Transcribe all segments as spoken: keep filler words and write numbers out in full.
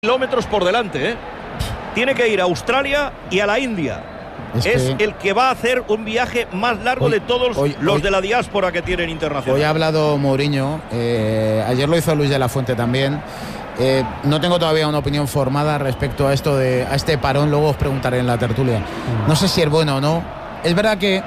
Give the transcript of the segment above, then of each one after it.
kilómetros por delante, ¿eh? Tiene que ir a Australia y a la India. Es, es que el que va a hacer un viaje más largo hoy, de todos hoy, los hoy, de la diáspora que tienen internacional. Hoy ha hablado Mourinho, eh, ayer lo hizo Luis de la Fuente también. Eh, no tengo todavía una opinión formada respecto a esto de a este parón, luego os preguntaré en la tertulia. No sé si es bueno o no. Es verdad que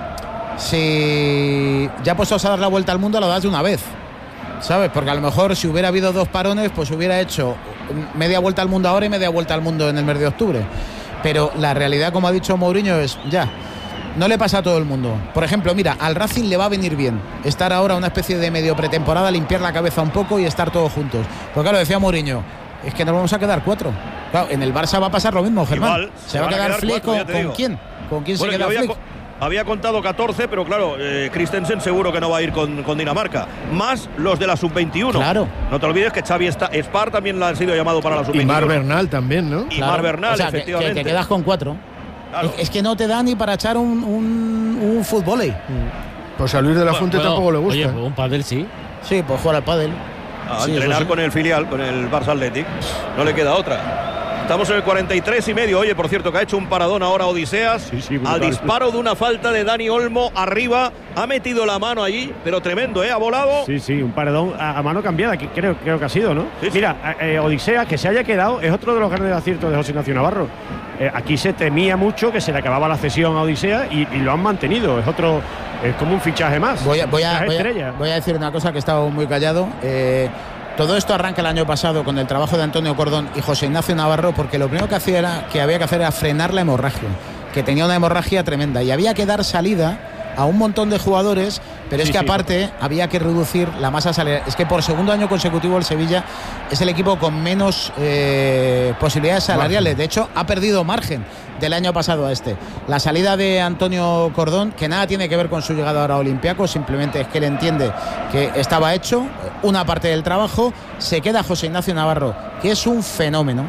si ya puestos a dar la vuelta al mundo lo das de una vez, ¿sabes? Porque a lo mejor si hubiera habido dos parones, pues hubiera hecho media vuelta al mundo ahora y media vuelta al mundo en el mes de octubre. Pero la realidad, como ha dicho Mourinho, es ya, no le pasa a todo el mundo. Por ejemplo, mira, al Racing le va a venir bien estar ahora una especie de medio pretemporada, limpiar la cabeza un poco y estar todos juntos. Porque claro, decía Mourinho, es que nos vamos a quedar cuatro. Claro, en el Barça va a pasar lo mismo, Germán. Igual, se, se va a quedar Flick con, ¿con quién? ¿Con quién bueno, se queda Flick? Había contado catorce, pero claro, eh, Christensen seguro que no va a ir con, con Dinamarca. Más los de la sub veintiuno. Claro. No te olvides que Xavi Spar también la han sido llamado para la sub veintiuno. Y Mar Bernal también, ¿no? Y claro. Mar Bernal, o sea, efectivamente. Que, que te quedas con cuatro. Claro. Es, es que no te da ni para echar un, un, un fútbol. Pues a Luis de la Fuente bueno, tampoco le gusta. Oye, pues un pádel sí. Sí, pues jugar al pádel. A sí, entrenar sí. con el filial, con el Barça Athletic. No le queda otra. Estamos en el cuarenta y tres y medio. Oye, por cierto, que ha hecho un paradón ahora Odiseas. Sí, sí, al disparo de una falta de Dani Olmo arriba. Ha metido la mano allí, pero tremendo, ¿eh? Ha volado. Sí, sí, un paradón a, a mano cambiada, que creo, creo que ha sido, ¿no? Sí, sí. Mira, eh, Odiseas, que se haya quedado, es otro de los grandes aciertos de José Ignacio Navarro. Eh, aquí se temía mucho que se le acababa la cesión a Odiseas y, y lo han mantenido. Es otro, es como un fichaje más. Voy a, voy a, voy a, voy a decir una cosa que he estado muy callado. Eh, Todo esto arranca el año pasado con el trabajo de Antonio Cordón y José Ignacio Navarro, porque lo primero que hacía era que había que hacer era frenar la hemorragia, que tenía una hemorragia tremenda y había que dar salida a un montón de jugadores, pero sí, es que sí, aparte no. había que reducir la masa salarial. Es que por segundo año consecutivo el Sevilla es el equipo con menos eh, posibilidades salariales. Margen. De hecho, ha perdido margen del año pasado a este. La salida de Antonio Cordón, que nada tiene que ver con su llegada ahora a Olympiacos, simplemente es que él entiende que estaba hecho una parte del trabajo. Se queda José Ignacio Navarro, que es un fenómeno,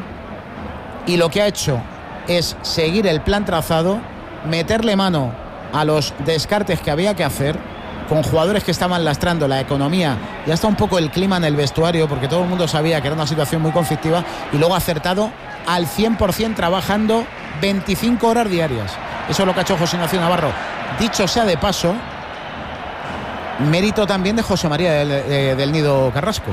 y lo que ha hecho es seguir el plan trazado, meterle mano a los descartes que había que hacer con jugadores que estaban lastrando la economía y hasta un poco el clima en el vestuario, porque todo el mundo sabía que era una situación muy conflictiva, y luego acertado al cien por ciento trabajando veinticinco horas diarias. Eso es lo que ha hecho José Ignacio Navarro. Dicho sea de paso, mérito también de José María del, de, del Nido Carrasco.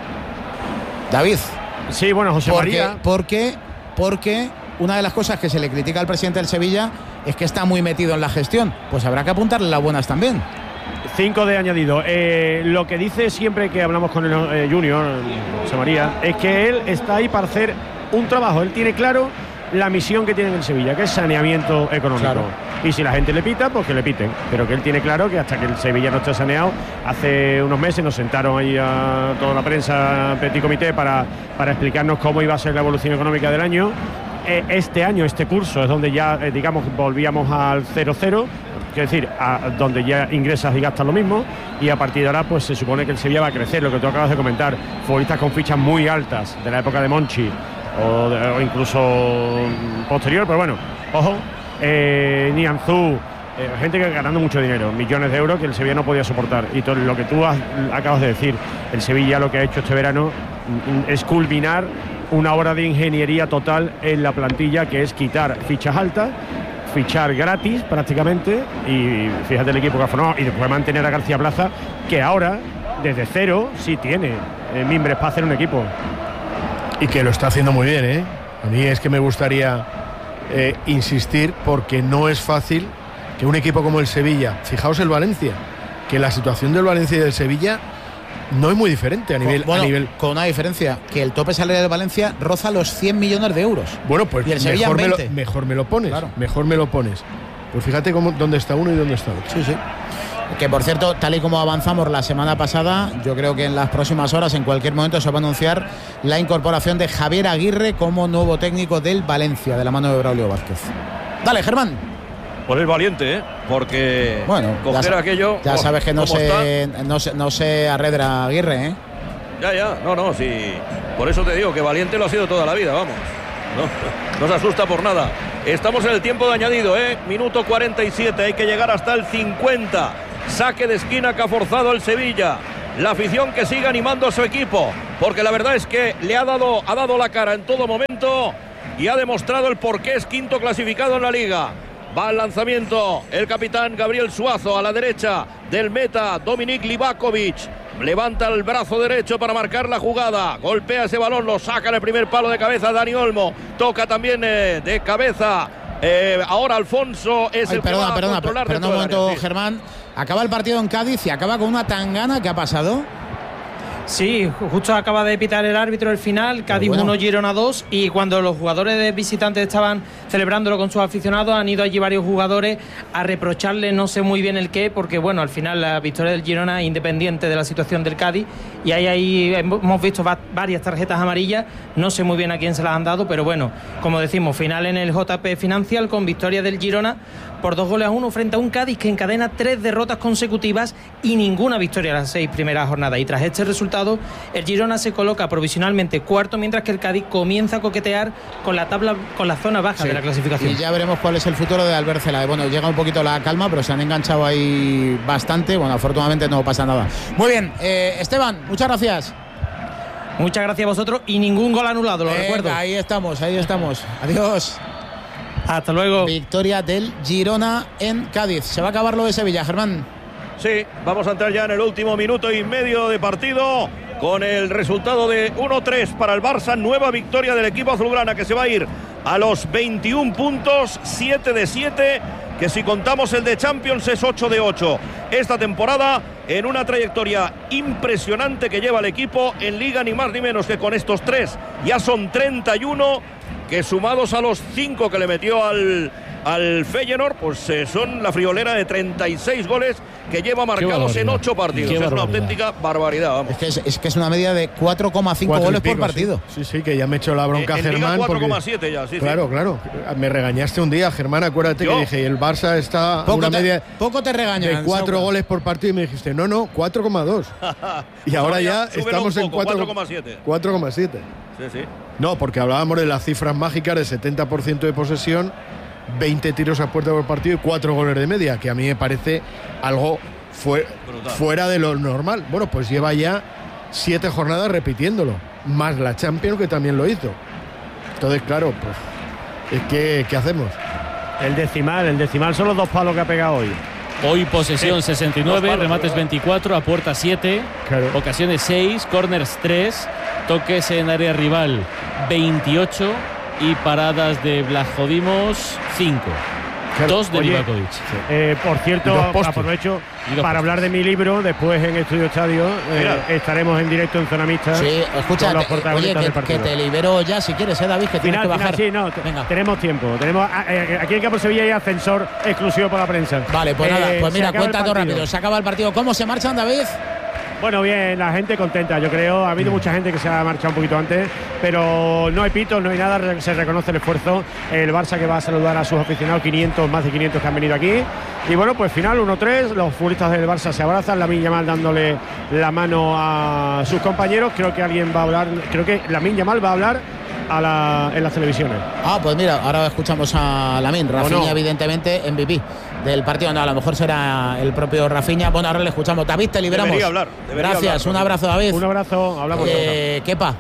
David. Sí, bueno, José porque, María. Porque, porque una de las cosas que se le critica al presidente del Sevilla es que está muy metido en la gestión. Pues habrá que apuntarle las buenas también. Cinco de añadido. Eh, lo que dice siempre que hablamos con el eh, Junior, José María, es que él está ahí para hacer un trabajo. Él tiene claro la misión que tiene en el Sevilla, que es saneamiento económico. Claro. Y si la gente le pita, pues que le piten. Pero que él tiene claro que hasta que el Sevilla no esté saneado, hace unos meses nos sentaron ahí a toda la prensa, petit comité, para, para explicarnos cómo iba a ser la evolución económica del año. Este año, este curso, es donde ya, eh, digamos, volvíamos al cero cero, es decir, a donde ya ingresas y gastas lo mismo, y a partir de ahora pues se supone que el Sevilla va a crecer, lo que tú acabas de comentar, futbolistas con fichas muy altas de la época de Monchi o, de, o incluso posterior, pero bueno, ojo, eh, Nianzú, eh, gente que ganando mucho dinero, millones de euros que el Sevilla no podía soportar, y todo lo que tú has, acabas de decir, el Sevilla lo que ha hecho este verano es culminar una obra de ingeniería total en la plantilla, que es quitar fichas altas, fichar gratis prácticamente, y fíjate el equipo que ha formado, y después mantener a García Plaza, que ahora desde cero sí tiene eh, mimbres para hacer un equipo. Y que lo está haciendo muy bien, ¿eh? A mí es que me gustaría eh, insistir, porque no es fácil que un equipo como el Sevilla, fijaos el Valencia, que la situación del Valencia y del Sevilla no es muy diferente a nivel, bueno, a nivel... con una diferencia, que el tope salarial de Valencia roza los cien millones de euros. Bueno, pues y el Sevilla mejor, me lo, veinte. mejor me lo pones, claro. mejor me lo pones. Pues fíjate cómo, dónde está uno y dónde está otro. Sí, sí. Que por cierto, tal y como avanzamos la semana pasada, yo creo que en las próximas horas, en cualquier momento, se va a anunciar la incorporación de Javier Aguirre como nuevo técnico del Valencia, de la mano de Braulio Vázquez. Dale, Germán. Pues es valiente, ¿eh? Porque bueno, coger ya, aquello... Ya sabes que no se, no, se, no se arredra Aguirre, ¿eh? Ya, ya, no, no, sí. Por eso te digo que valiente lo ha sido toda la vida, vamos. No, no se asusta por nada. Estamos en el tiempo de añadido, ¿eh? Minuto cuarenta y siete, hay que llegar hasta el cincuenta. Saque de esquina que ha forzado el Sevilla. la afición que sigue animando a su equipo, porque la verdad es que le ha dado, ha dado la cara en todo momento y ha demostrado el por qué es quinto clasificado en la Liga. Va al lanzamiento el capitán Gabriel Suazo a la derecha del meta Dominik Livakovic. Levanta el brazo derecho para marcar la jugada. Golpea ese balón, lo saca en el primer palo de cabeza Dani Olmo. Toca también eh, de cabeza. Eh, ahora Alfonso es Ay, el perdona, que va perdona, a controlar perdona un momento, área, sí. Germán. Acaba el partido en Cádiz y acaba con una tangana. ¿Qué ha pasado? Sí, justo acaba de pitar el árbitro el final, Cádiz uno, bueno. Girona dos, y cuando los jugadores de visitantes estaban celebrándolo con sus aficionados, han ido allí varios jugadores a reprocharle no sé muy bien el qué, porque bueno, al final la victoria del Girona es independiente de la situación del Cádiz, y ahí, ahí hemos visto va, varias tarjetas amarillas, no sé muy bien a quién se las han dado, pero bueno, como decimos, final en el J P Financial con victoria del Girona por dos goles a uno frente a un Cádiz que encadena tres derrotas consecutivas y ninguna victoria en las seis primeras jornadas. Y tras este resultado, el Girona se coloca provisionalmente cuarto, mientras que el Cádiz comienza a coquetear con la tabla, con la zona baja sí. de la clasificación. Y ya veremos cuál es el futuro de Albert Cela. Bueno, llega un poquito la calma, pero se han enganchado ahí bastante. Bueno, afortunadamente no pasa nada. Muy bien, eh, Esteban, muchas gracias. Muchas gracias a vosotros y ningún gol anulado, lo Venga, recuerdo. Ahí estamos, ahí estamos. Adiós. Hasta luego. Victoria del Girona en Cádiz. Se va a acabar lo de Sevilla, Germán. Sí, vamos a entrar ya en el último minuto y medio de partido con el resultado de uno tres para el Barça. Nueva victoria del equipo azulgrana que se va a ir a los veintiún puntos, siete de siete, que si contamos el de Champions es ocho de ocho. Esta temporada en una trayectoria impresionante que lleva el equipo en Liga, ni más ni menos que con estos tres. Ya son treinta y uno que sumados a los cinco que le metió al, al Feyenoord, pues eh, son la friolera de treinta y seis goles que lleva marcados en ocho partidos. Es una auténtica barbaridad, vamos. Es que es, es que es una media de cuatro coma cinco goles pico, por partido. Sí. sí, sí, que ya me he hecho la bronca en, Germán. En cuatro coma siete ya, sí. Claro, sí. claro. Me regañaste un día, Germán, acuérdate ¿Yo? que dije, el Barça está poco una te, media poco te regañan, de cuatro goles por partido y me dijiste, no, no, cuatro coma dos. Y ahora ya estamos en cuatro coma siete. cuatro coma siete. Sí, sí. No, porque hablábamos de las cifras mágicas de setenta por ciento de posesión, veinte tiros a puerta por partido y cuatro goles de media, que a mí me parece algo fue, fuera de lo normal. Bueno, pues lleva ya siete jornadas repitiéndolo, más la Champions, que también lo hizo. Entonces, claro, pues, ¿qué, qué hacemos? El decimal, el decimal son los dos palos que ha pegado hoy. Hoy posesión sí. sesenta y nueve, palos, remates veinticuatro, a puerta siete, claro. Ocasiones seis, corners tres, toques en área rival veintiocho y paradas de Blajodimos cinco. Claro. Dos de Livakovic. Eh, por cierto, aprovecho para hablar de mi libro. Después en Estudio Estadio eh, estaremos en directo en Zona Mixta. Sí, escucha, te, oye, que, que te libero ya si quieres, ¿eh, David? Que final, tienes que bajar. Final, sí, no, Venga. Tenemos tiempo. Tenemos eh, aquí en Campo Sevilla hay ascensor exclusivo para la prensa. Vale, pues eh, nada, pues mira, cuenta todo rápido. Se acaba el partido. ¿Cómo se marchan, David? Bueno, bien, la gente contenta, yo creo. Ha habido mucha gente que se ha marchado un poquito antes, pero no hay pitos, no hay nada, se reconoce el esfuerzo. El Barça que va a saludar a sus aficionados, quinientos, más de quinientos que han venido aquí. Y bueno, pues final uno tres, los futbolistas del Barça se abrazan, Lamine Yamal dándole la mano a sus compañeros. Creo que alguien va a hablar, creo que Lamine Yamal va a hablar a la, en las televisiones. Ah, pues mira, ahora escuchamos a Lamine. Rafinha, no? evidentemente, M V P del partido. No, a lo mejor será el propio Rafinha. Bueno, ahora le escuchamos. David, te liberamos. Debería hablar, debería Gracias, hablar, un abrazo, David. Un abrazo, hablamos. Eh, Kepa.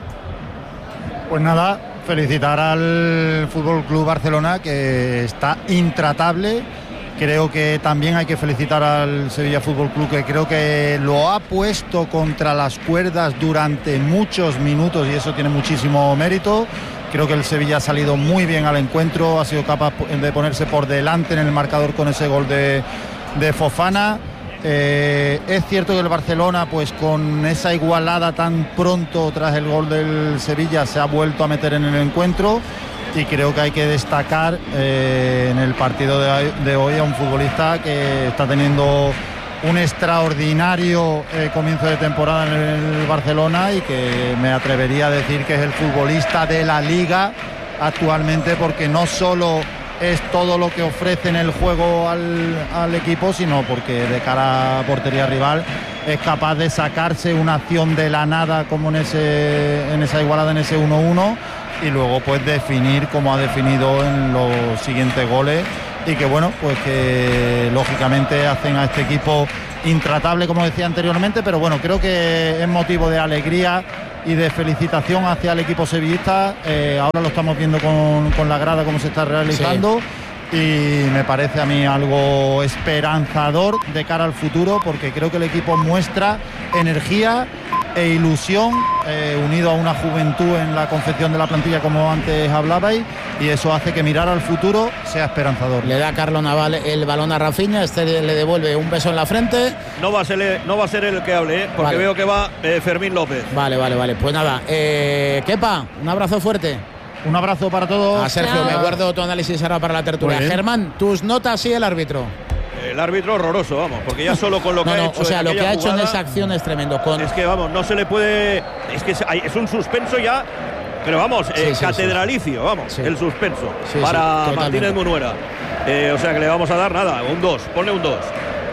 Pues nada, felicitar al Fútbol Club Barcelona, que está intratable. Creo que también hay que felicitar al Sevilla Fútbol Club, que creo que lo ha puesto contra las cuerdas durante muchos minutos y eso tiene muchísimo mérito. Creo que el Sevilla ha salido muy bien al encuentro, ha sido capaz de ponerse por delante en el marcador con ese gol de, de Fofana. Eh, es cierto que el Barcelona, pues con esa igualada tan pronto tras el gol del Sevilla, se ha vuelto a meter en el encuentro. Y creo que hay que destacar eh, en el partido de, de hoy a un futbolista que está teniendo un extraordinario eh, comienzo de temporada en el Barcelona y que me atrevería a decir que es el futbolista de la Liga actualmente, porque no solo es todo lo que ofrece en el juego al, al equipo, sino porque de cara a portería rival es capaz de sacarse una acción de la nada, como en, ese, en esa igualada, en ese uno uno, y luego pues definir como ha definido en los siguientes goles, y que bueno, pues que lógicamente hacen a este equipo intratable, como decía anteriormente, pero bueno, creo que es motivo de alegría y de felicitación hacia el equipo sevillista. Eh, ahora lo estamos viendo con, con la grada, cómo se está realizando. Sí. Y me parece a mí algo esperanzador de cara al futuro, porque creo que el equipo muestra energía e ilusión, eh, unido a una juventud en la confección de la plantilla, como antes hablabais, y eso hace que mirar al futuro sea esperanzador. Le da Carlos Naval el balón a Rafinha, este le devuelve un beso en la frente. No va a ser, no va a ser él el que hable, ¿eh? porque vale. veo que va eh, Fermín López. Vale, vale, vale. Pues nada, eh, Kepa, un abrazo fuerte. Un abrazo para todos. A Sergio, Chao. Me guardo tu análisis ahora para la tertulia. Germán, tus notas y el árbitro. El árbitro horroroso, vamos, porque ya solo con lo que no, ha no, hecho. O sea, en lo que ha hecho jugada, en esa acción es tremendo. Con... Es que, vamos, no se le puede. Es que es un suspenso ya, pero vamos, sí, eh, sí, catedralicio, sí. vamos, sí. el suspenso sí, para sí, Martínez Munuera. Eh, o sea que le vamos a dar nada, un dos, ponle un dos.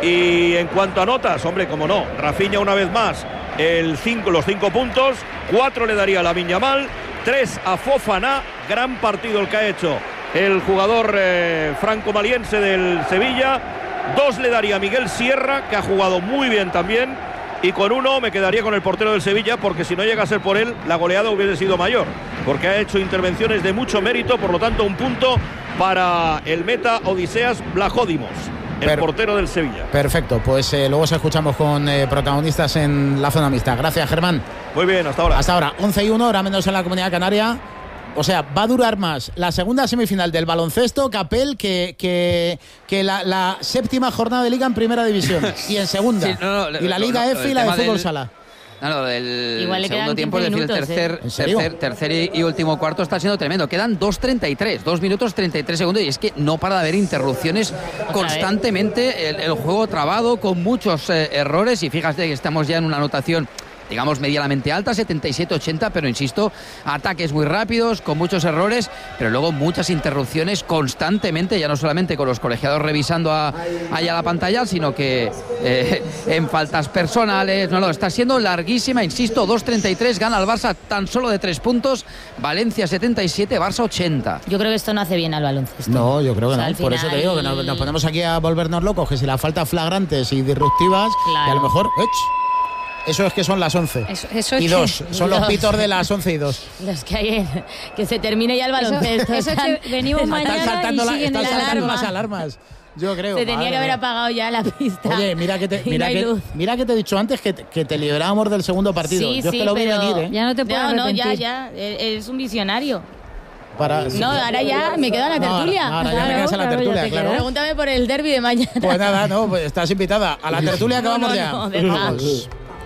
Y en cuanto a notas, hombre, como no, Rafinha una vez más, el cinco, los cinco puntos, cuatro le daría a Lamine Yamal, tres a Fofana, gran partido el que ha hecho el jugador eh, franco-maliense del Sevilla. Dos le daría a Miguel Sierra, que ha jugado muy bien también. Y con uno me quedaría con el portero del Sevilla, porque si no llega a ser por él, la goleada hubiese sido mayor, porque ha hecho intervenciones de mucho mérito. Por lo tanto, un punto para el meta Odiseas Blajódimos, el per portero del Sevilla. Perfecto, pues eh, luego os escuchamos con eh, protagonistas en la zona mixta. Gracias, Germán. Muy bien, hasta ahora. Hasta ahora, once y uno, ahora menos en la Comunidad Canaria. O sea, va a durar más la segunda semifinal del baloncesto, Capel, que, que, que la, la séptima jornada de Liga en Primera División y en Segunda. Sí, no, no, y la Liga no, F y la de Fútbol del... Sala. No, no, el segundo tiempo, es decir, el tercer, ¿eh? tercer, tercer y, y último cuarto está siendo tremendo. Quedan dos treinta y tres, dos minutos treinta y tres segundos, y es que no para de haber interrupciones constantemente, el, el juego trabado con muchos eh, errores, y fíjate que estamos ya en una anotación, digamos, medianamente alta, setenta y siete ochenta, pero insisto, ataques muy rápidos, con muchos errores, pero luego muchas interrupciones constantemente, ya no solamente con los colegiados revisando a, allá la pantalla, sino que eh, en faltas personales. No, no, está siendo larguísima, insisto, dos treinta y tres, gana el Barça tan solo de tres puntos, Valencia setenta y siete, Barça ochenta. Yo creo que esto no hace bien al baloncesto. No, yo creo que o sea, no, por eso te digo que nos, nos ponemos aquí a volvernos locos, que si las faltas flagrantes y disruptivas, claro. y a lo mejor... ¡ech! Eso es que son las once. Eso, eso es y dos. Que, son los dos. Pitos de las once y dos. Los que hay en, que se termine ya el baloncesto. Eso, eso es que venimos mañana están saltando, y la, siguen están la saltando alarma. las alarmas. Yo creo. Se tenía que haber apagado ya la pista. Oye, mira que te, mira no que, mira que te he dicho antes que te, que te liberábamos del segundo partido. Sí, Yo sí, es que lo vi pero venir, ¿eh? Ya no te puedo No, no, arrepentir. ya, ya. Es un visionario. Para, no, ahora ya me quedo a la tertulia. No, ahora ya claro, me quedas a la tertulia, claro. Pregúntame por el derbi de mañana. Pues nada, no, pues estás invitada. A la tertulia que no, vamos no, ya. No, vamos.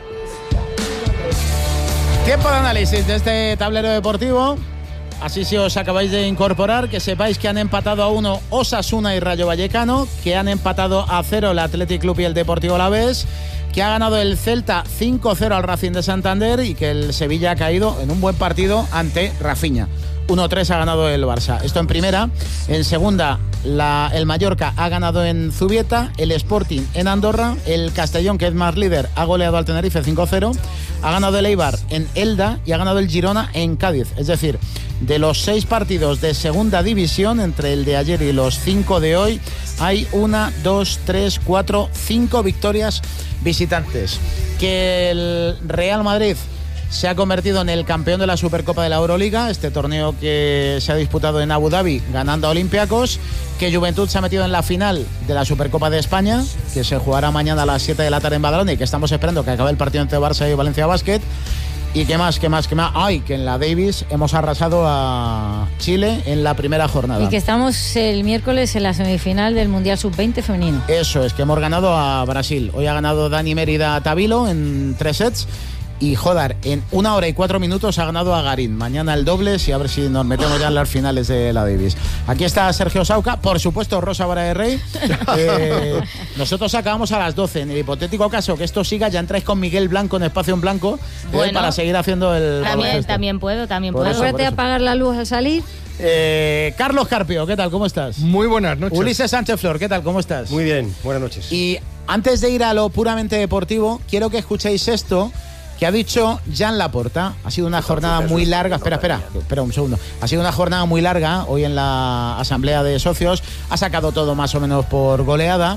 Tiempo de análisis de este tablero deportivo. Así si os acabáis de incorporar, que sepáis que han empatado a uno Osasuna y Rayo Vallecano, que han empatado a cero el Athletic Club y el Deportivo Alavés, que ha ganado el Celta cinco cero al Racing de Santander y que el Sevilla ha caído en un buen partido ante Rafinha. uno tres ha ganado el Barça. Esto en primera. En segunda, la, el Mallorca ha ganado en Zubieta, el Sporting en Andorra, el Castellón, que es más líder, ha goleado al Tenerife cinco cero, ha ganado el Eibar en Elda y ha ganado el Girona en Cádiz. Es decir, de los seis partidos de segunda división, entre el de ayer y los cinco de hoy, hay una, dos, tres, cuatro, cinco victorias visitantes. Que el Real Madrid se ha convertido en el campeón de la Supercopa de la Euroliga, este torneo que se ha disputado en Abu Dhabi ganando a Olympiacos, que Juventud se ha metido en la final de la Supercopa de España, que se jugará mañana a las siete de la tarde en Badalona y que estamos esperando que acabe el partido entre Barça y Valencia Basket. Y qué más, qué más, qué más. Ay, que en la Davis hemos arrasado a Chile en la primera jornada. Y que estamos el miércoles en la semifinal del Mundial sub veinte femenino. Eso es, que hemos ganado a Brasil. Hoy ha ganado Dani Mérida a Tabilo en tres sets. Y Jodar, en una hora y cuatro minutos ha ganado a Garín. Mañana el dobles y a ver si nos metemos ya en las finales de la Davis. Aquí está Sergio Sauca, por supuesto Rosa Vara de Rey. Eh, nosotros acabamos a las doce. En el hipotético caso que esto siga, ya entráis con Miguel Blanco en espacio en blanco, bueno, eh, para seguir haciendo el... También, también puedo, también por puedo. Acuérdate apagar la luz al salir. Eh, Carlos Carpio, ¿qué tal? ¿Cómo estás? Muy buenas noches. Ulises Sánchez Flor, ¿qué tal? ¿Cómo estás? Muy bien, buenas noches. Y antes de ir a lo puramente deportivo, quiero que escuchéis esto que ha dicho Jan Laporta. Ha sido una jornada muy larga. Espera, espera, espera un segundo. Ha sido una jornada muy larga hoy en la asamblea de socios. Ha sacado todo más o menos por goleada.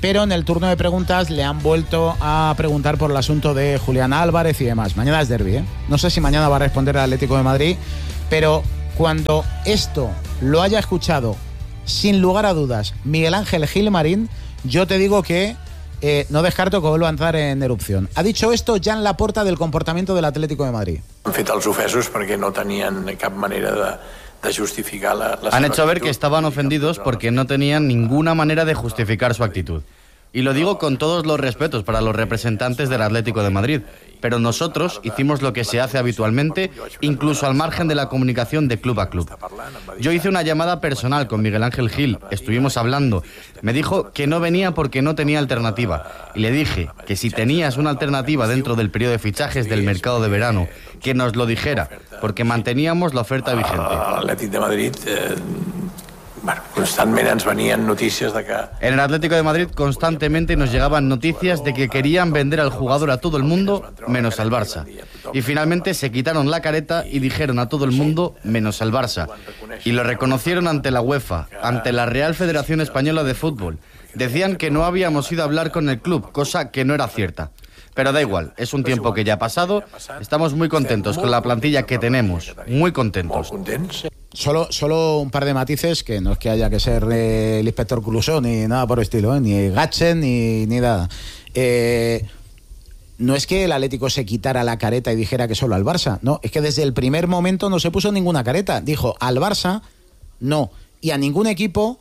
pero en el turno de preguntas le han vuelto a preguntar por el asunto de Julián Álvarez y demás. Mañana es derbi, ¿eh? No sé si mañana va a responder el Atlético de Madrid, pero cuando esto lo haya escuchado, sin lugar a dudas, Miguel Ángel Gilmarín, yo te digo que eh, no descarto que vuelva a entrar en erupción. Ha dicho esto Jan Laporta del comportamiento del Atlético de Madrid. Han fet els ofesos perquè no tenien cap manera de, de justificar la, la Han hecho ver que estaban ofendidos porque no tenían ninguna manera de justificar su actitud. Y lo digo con todos los respetos para los representantes del Atlético de Madrid, pero nosotros hicimos lo que se hace habitualmente, incluso al margen de la comunicación de club a club. Yo hice una llamada personal con Miguel Ángel Gil, estuvimos hablando. Me dijo que no venía porque no tenía alternativa. Y le dije que si tenías una alternativa dentro del periodo de fichajes del mercado de verano, que nos lo dijera, porque manteníamos la oferta vigente. L'Atlètic de Madrid... Eh... Bueno, constantemente ens venien noticias de que... En el Atlético de Madrid constantemente nos llegaban noticias de que querían vender al jugador a todo el mundo, menos al Barça. Y finalmente se quitaron la careta y dijeron a todo el mundo, menos al Barça. Y lo reconocieron ante la UEFA, ante la Real Federación Española de Fútbol. Decían que no habíamos ido a hablar con el club, cosa que no era cierta. Pero da igual, es un tiempo que ya ha pasado. Estamos muy contentos con la plantilla que tenemos, muy contentos. Solo, solo un par de matices, que no es que haya que ser eh, el inspector Clouseau ni nada por el estilo, ¿eh? Ni Gatchen ni, ni nada. Eh, no es que el Atlético se quitara la careta y dijera que solo al Barça, no, es que desde el primer momento no se puso ninguna careta. Dijo al Barça, no, y a ningún equipo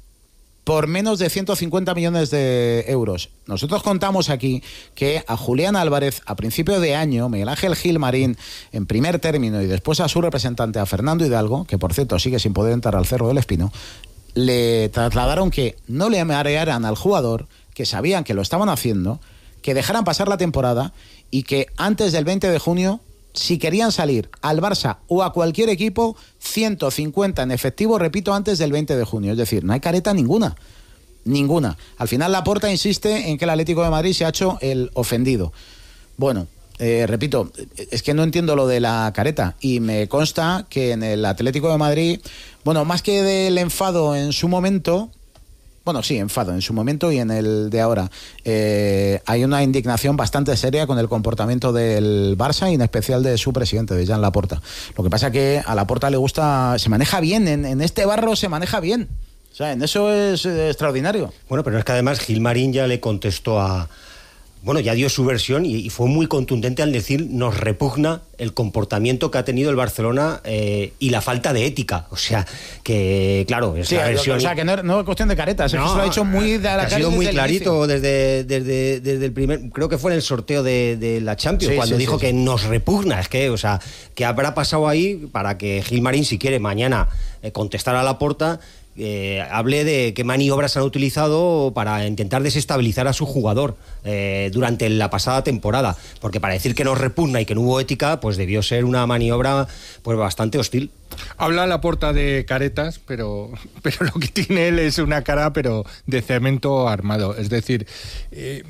por menos de ciento cincuenta millones de euros. Nosotros contamos aquí que a Julián Álvarez, a principio de año, Miguel Ángel Gilmarín, en primer término, y después a su representante, a Fernando Hidalgo, que por cierto sigue sin poder entrar al Cerro del Espino, le trasladaron que no le marearan al jugador, que sabían que lo estaban haciendo, que dejaran pasar la temporada y que antes del veinte de junio, si querían salir al Barça o a cualquier equipo, ciento cincuenta en efectivo, repito, antes del veinte de junio. Es decir, no hay careta ninguna. Ninguna. Al final Laporta insiste en que el Atlético de Madrid se ha hecho el ofendido. Bueno, eh, repito, es que no entiendo lo de la careta. Y me consta que en el Atlético de Madrid, bueno, más que del enfado en su momento... Bueno, sí, enfado en su momento y en el de ahora. Eh, hay una indignación bastante seria con el comportamiento del Barça y en especial de su presidente, de Jan Laporta. Lo que pasa es que a Laporta le gusta, se maneja bien, en, en este barro se maneja bien. O sea, en eso es eh, extraordinario. Bueno, pero es que además Gilmarín ya le contestó a... Bueno, ya dio su versión y, y fue muy contundente al decir nos repugna el comportamiento que ha tenido el Barcelona eh, y la falta de ética. O sea, que claro, esa sí, versión... O sea, que no, no es cuestión de caretas, no, es que se lo ha hecho muy de la ha sido muy clarito desde, desde, desde el primer... Creo que fue en el sorteo de, de la Champions, sí, cuando sí, dijo sí, que sí. nos repugna. Es que, o sea, que habrá pasado ahí para que Gilmarín, si quiere, mañana eh, contestar a Laporta... Eh, hable de qué maniobras han utilizado para intentar desestabilizar a su jugador eh, durante la pasada temporada, porque para decir que nos repugna y que no hubo ética, pues debió ser una maniobra pues bastante hostil. Habla Laporta de caretas, pero, pero lo que tiene él es una cara pero de cemento armado, es decir... Eh,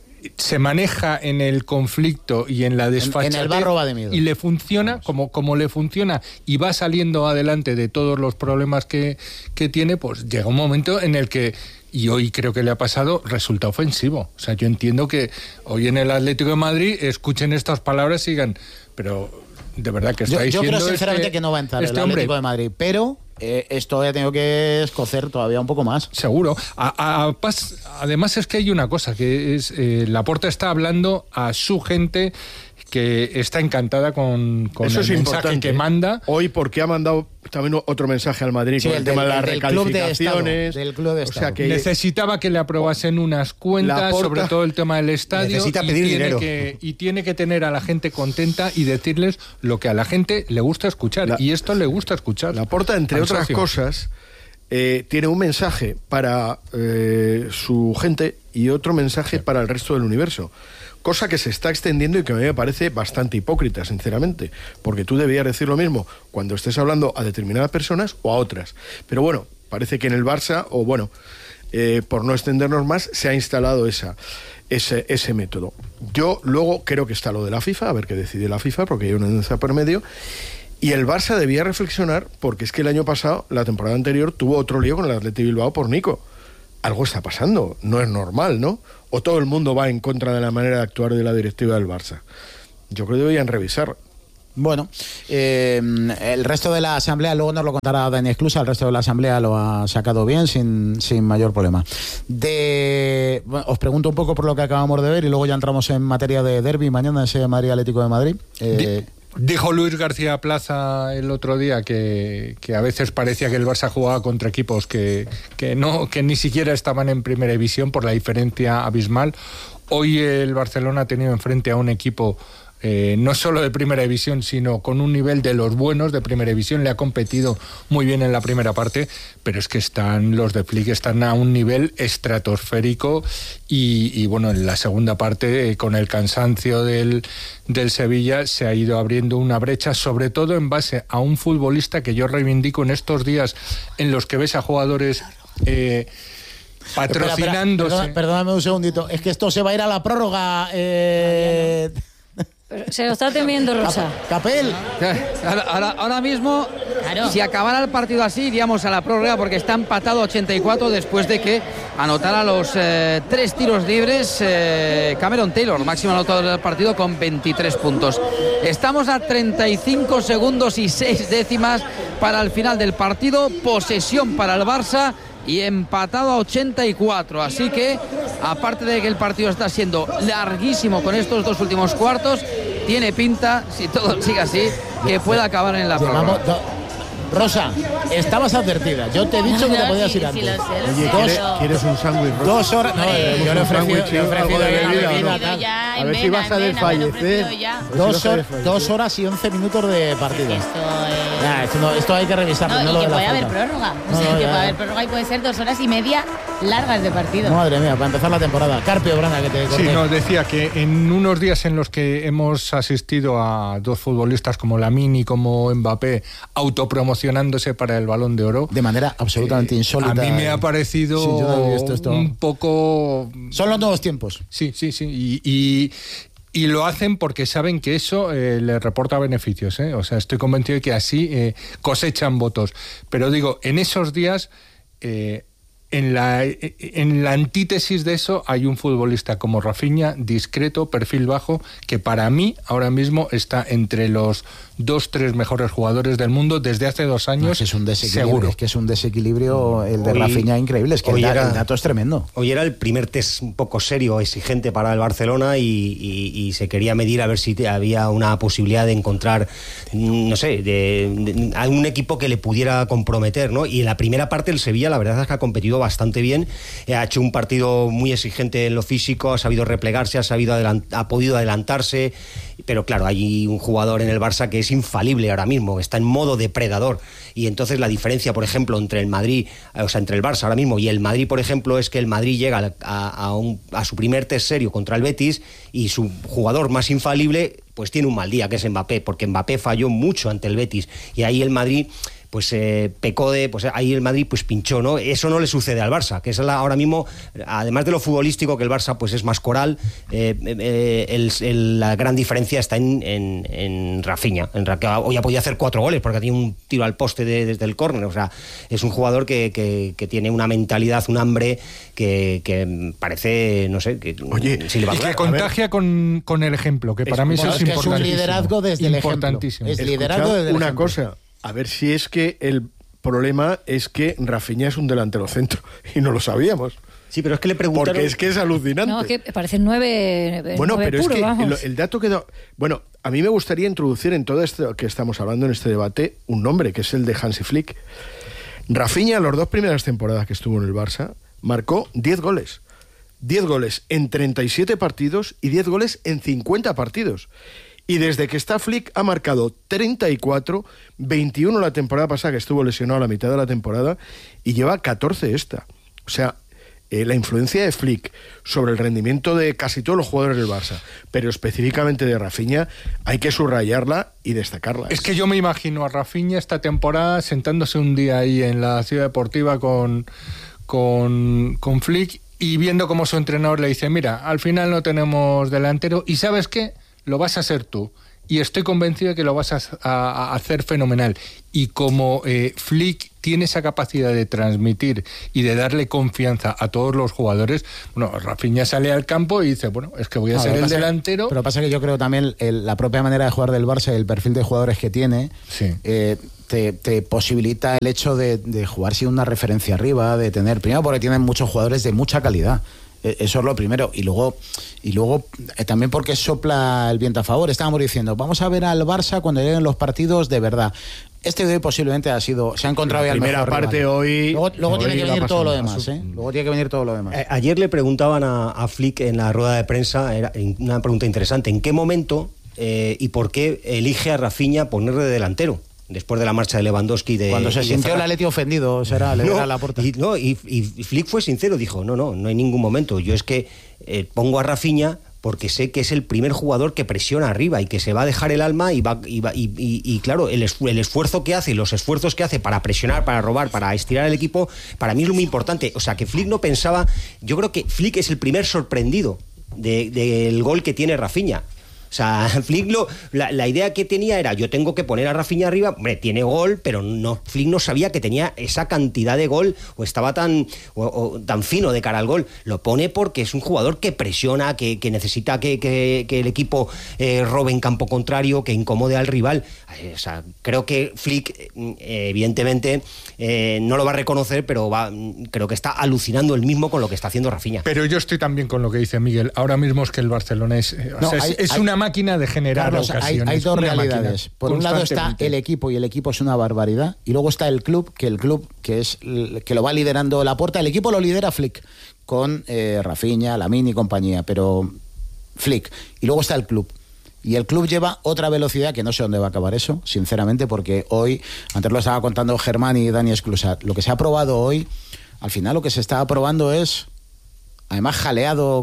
se maneja en el conflicto y en la desfachatez, en, en el barro va de miedo. Y le funciona como, como le funciona y va saliendo adelante de todos los problemas que, que tiene, pues llega un momento en el que, y hoy creo que le ha pasado, resulta ofensivo. O sea, yo entiendo que hoy en el Atlético de Madrid escuchen estas palabras y digan, pero de verdad que está yo, diciendo... Yo creo sinceramente este, que no va a entrar este el Atlético hombre. de Madrid, pero... Eh, esto ya tengo que escocer todavía un poco más. Seguro. A, a, pas, además es que hay una cosa, que es eh, Laporta está hablando a su gente que está encantada con, con Eso el es mensaje importante. que manda. Hoy porque ha mandado también otro mensaje al Madrid sí, con el, el tema del, de las del recalificaciones. Club de del club de Estado. O sea que necesitaba que le aprobasen unas cuentas, Laporta, sobre todo el tema del estadio. Necesita y pedir tiene dinero. Que, y tiene que tener a la gente contenta y decirles lo que a la gente le gusta escuchar. La, y esto le gusta escuchar. Laporta, entre otras socio. cosas, eh, tiene un mensaje para eh, su gente y otro mensaje sí. para el resto del universo. Cosa que se está extendiendo y que a mí me parece bastante hipócrita, sinceramente, porque tú debías decir lo mismo cuando estés hablando a determinadas personas o a otras. Pero bueno, parece que en el Barça, o bueno, eh, por no extendernos más, se ha instalado esa, ese, ese método. Yo luego creo que está lo de la FIFA, a ver qué decide la FIFA, porque hay una denuncia por medio, y el Barça debía reflexionar, porque es que el año pasado, la temporada anterior, tuvo otro lío con el Athletic Bilbao por Nico. algo está pasando, no es normal, ¿no? O todo el mundo va en contra de la manera de actuar de la directiva del Barça. Yo creo que deberían revisar. Bueno, eh, el resto de la asamblea, luego nos lo contará Dani Esclusa, el resto de la asamblea lo ha sacado bien, sin, sin mayor problema. De, bueno, os pregunto un poco por lo que acabamos de ver y luego ya entramos en materia de derbi mañana, ese Madrid Atlético de Madrid. Eh, Dijo Luis García Plaza el otro día que, que a veces parecía que el Barça jugaba contra equipos que, que, no, que ni siquiera estaban en primera división por la diferencia abismal. Hoy el Barcelona ha tenido enfrente a un equipo Eh, no solo de primera división, sino con un nivel de los buenos de primera división. Le ha competido muy bien en la primera parte, pero es que están los de Flick están a un nivel estratosférico y, y bueno, en la segunda parte, eh, con el cansancio del, del Sevilla, se ha ido abriendo una brecha, sobre todo en base a un futbolista que yo reivindico en estos días en los que ves a jugadores eh, patrocinándose. Espera, espera, perdona, perdóname un segundito, es que esto se va a ir a la prórroga. Eh... Se lo está temiendo Rosa. Capel. Ahora, ahora, ahora mismo, claro, si acabara el partido así, iríamos a la prórroga porque está empatado ochenta y cuatro después de que anotara los eh, tres tiros libres eh, Cameron Taylor, máximo anotador del partido con veintitrés puntos. Estamos a treinta y cinco segundos y seis décimas para el final del partido. Posesión para el Barça y empatado a ochenta y cuatro, así que aparte de que el partido está siendo larguísimo con estos dos últimos cuartos, tiene pinta, si todo sigue así, que pueda acabar en la prórroga. Rosa, estabas advertida. Yo te he dicho no, que te podías sí, ir antes. Sí, lo sé, lo Oye, sé, ¿quieres, pero... ¿quieres un sándwich, Rosa? Dos horas. No, eh, yo le he ofrecido, le he ofrecido de bebida, bebida, ¿no? Ya, a ver vena, si vas a desfallecer. Dos, hor, dos horas y once minutos de partido. Es que esto, es... nah, esto, no, esto hay que revisarlo. No, no y lo que de puede la haber falta. prórroga. No, O sea, no, que ya, puede ya. haber prórroga y puede ser dos horas y media largas de partido. Madre mía, para empezar la temporada. Carpio, Brana, que te corté. Sí, no, decía que en unos días en los que hemos asistido a dos futbolistas como Lamine y como Mbappé autopromocionándose para el Balón de Oro, de manera absolutamente eh, insólita. A mí me ha parecido sí, yo no he visto esto. Un poco... Son los nuevos tiempos. Sí, sí, sí. Y, y, y lo hacen porque saben que eso eh, les reporta beneficios, ¿eh? O sea, estoy convencido de que así eh, cosechan votos. Pero digo, en esos días... Eh, En la, en la antítesis de eso hay un futbolista como Rafinha, discreto, perfil bajo, que para mí ahora mismo está entre los dos, tres mejores jugadores del mundo desde hace dos años. No, es, que es un desequilibrio, seguro. Es que es un desequilibrio el de hoy, Rafinha increíble, es que el, era, el dato es tremendo. Hoy era el primer test un poco serio, exigente para el Barcelona y, y, y se quería medir a ver si había una posibilidad de encontrar, no sé, de, de algún equipo que le pudiera comprometer, ¿no? Y en la primera parte el Sevilla la verdad es que ha competido bastante bien, ha hecho un partido muy exigente en lo físico, ha sabido replegarse, ha sabido adelant- ha podido adelantarse, pero claro, hay un jugador en el Barça que es infalible ahora mismo, está en modo depredador, y entonces la diferencia, por ejemplo, entre el Madrid, o sea, entre el Barça ahora mismo y el Madrid, por ejemplo, es que el Madrid llega a, a, un, a su primer test serio contra el Betis y su jugador más infalible pues tiene un mal día, que es Mbappé, porque Mbappé falló mucho ante el Betis, y ahí el Madrid pues eh, pecó de, pues ahí el Madrid pues pinchó, ¿no? Eso no le sucede al Barça, que es la, ahora mismo, además de lo futbolístico, que el Barça pues es más coral, eh, eh, el, el, la gran diferencia está en, en, en Rafinha, en, que hoy ha podido hacer cuatro goles, porque tiene un tiro al poste de, desde el córner, o sea, es un jugador que, que, que tiene una mentalidad, un hambre que, que parece, no sé, que, Oye, si le va a y que contagia con, con el ejemplo, que es, para mí bueno, eso es, es importantísimo. Es un liderazgo desde el ejemplo. Es liderazgo desde el una ejemplo. cosa. A ver si es que el problema es que Rafinha es un delantero centro y no lo sabíamos. Sí, pero es que le preguntaron... Porque es que es alucinante. No, que parecen nueve, bueno, nueve pero puro, es que vamos. el, el dato que... Do... Bueno, a mí me gustaría introducir en todo esto que estamos hablando en este debate un nombre, que es el de Hansi Flick. Rafinha, las dos primeras temporadas que estuvo en el Barça, marcó diez goles. diez goles en treinta y siete partidos y diez goles en cincuenta partidos. Y desde que está Flick ha marcado treinta y cuatro, veintiuno la temporada pasada, que estuvo lesionado a la mitad de la temporada, y lleva catorce esta. O sea, eh, la influencia de Flick sobre el rendimiento de casi todos los jugadores del Barça, pero específicamente de Rafinha, hay que subrayarla y destacarla. Es que yo me imagino a Rafinha esta temporada sentándose un día ahí en la Ciudad Deportiva con, con, con Flick y viendo cómo su entrenador le dice, mira, al final no tenemos delantero y ¿sabes qué? Lo vas a hacer tú. Y estoy convencido de que lo vas a, a, a hacer fenomenal. Y como eh, Flick tiene esa capacidad de transmitir y de darle confianza a todos los jugadores. Bueno, Rafinha sale al campo y dice, bueno, es que voy a no, ser el delantero. Pero pasa que yo creo también el, la propia manera de jugar del Barça y el perfil de jugadores que tiene, sí. eh, te, te posibilita el hecho de, de jugar sin una referencia arriba, de tener, primero porque tienen muchos jugadores de mucha calidad. Eso es lo primero. Y luego, y luego eh, también porque sopla el viento a favor. Estábamos diciendo, vamos a ver al Barça cuando lleguen los partidos de verdad. Este de hoy posiblemente ha sido, se ha encontrado la ya el primera mejor parte rival. hoy. Luego, luego hoy tiene que venir todo lo demás, su... ¿eh? Luego tiene que venir todo lo demás. Eh, ayer le preguntaban a, a Flick en la rueda de prensa, era una pregunta interesante, ¿en qué momento eh, y por qué elige a Rafinha ponerle de delantero? Después de la marcha de Lewandowski de cuando se de sintió el Atleti ofendido, será, le no, era la puerta. Y, no, y, y Flick fue sincero, dijo, no, no, no hay ningún momento. Yo es que eh, pongo a Rafinha porque sé que es el primer jugador que presiona arriba y que se va a dejar el alma y va y, va, y, y, y claro, el, esfu- el esfuerzo que hace y los esfuerzos que hace para presionar, para robar, para estirar el equipo, para mí es muy importante. O sea, que Flick no pensaba, yo creo que Flick es el primer sorprendido de, del gol que tiene Rafinha. O sea, Flick lo, la, la idea que tenía era, yo tengo que poner a Rafinha arriba, hombre, tiene gol, pero no, Flick no sabía que tenía esa cantidad de gol, o estaba tan, o, o, tan fino de cara al gol. Lo pone porque es un jugador que presiona, que, que necesita que, que, que el equipo eh, robe en campo contrario, que incomode al rival. O sea, creo que Flick, eh, evidentemente, eh, no lo va a reconocer, pero va, creo que está alucinando él mismo con lo que está haciendo Rafinha. Pero yo estoy también con lo que dice Miguel. Ahora mismo es que el Barcelona es, eh, no, o sea, hay, es, es hay, una máquina de generar Carlos, ocasiones. Hay, hay dos realidades. Máquina, por un lado está el equipo, y el equipo es una barbaridad, y luego está el club, que el club que es que lo va liderando Laporta. El equipo lo lidera Flick con eh, Rafinha, Lamine y compañía, pero Flick. Y luego está el club. Y el club lleva otra velocidad que no sé dónde va a acabar eso, sinceramente, porque hoy, antes lo estaba contando Germán y Dani Esclusat, lo que se ha probado hoy, al final lo que se está probando es, además jaleado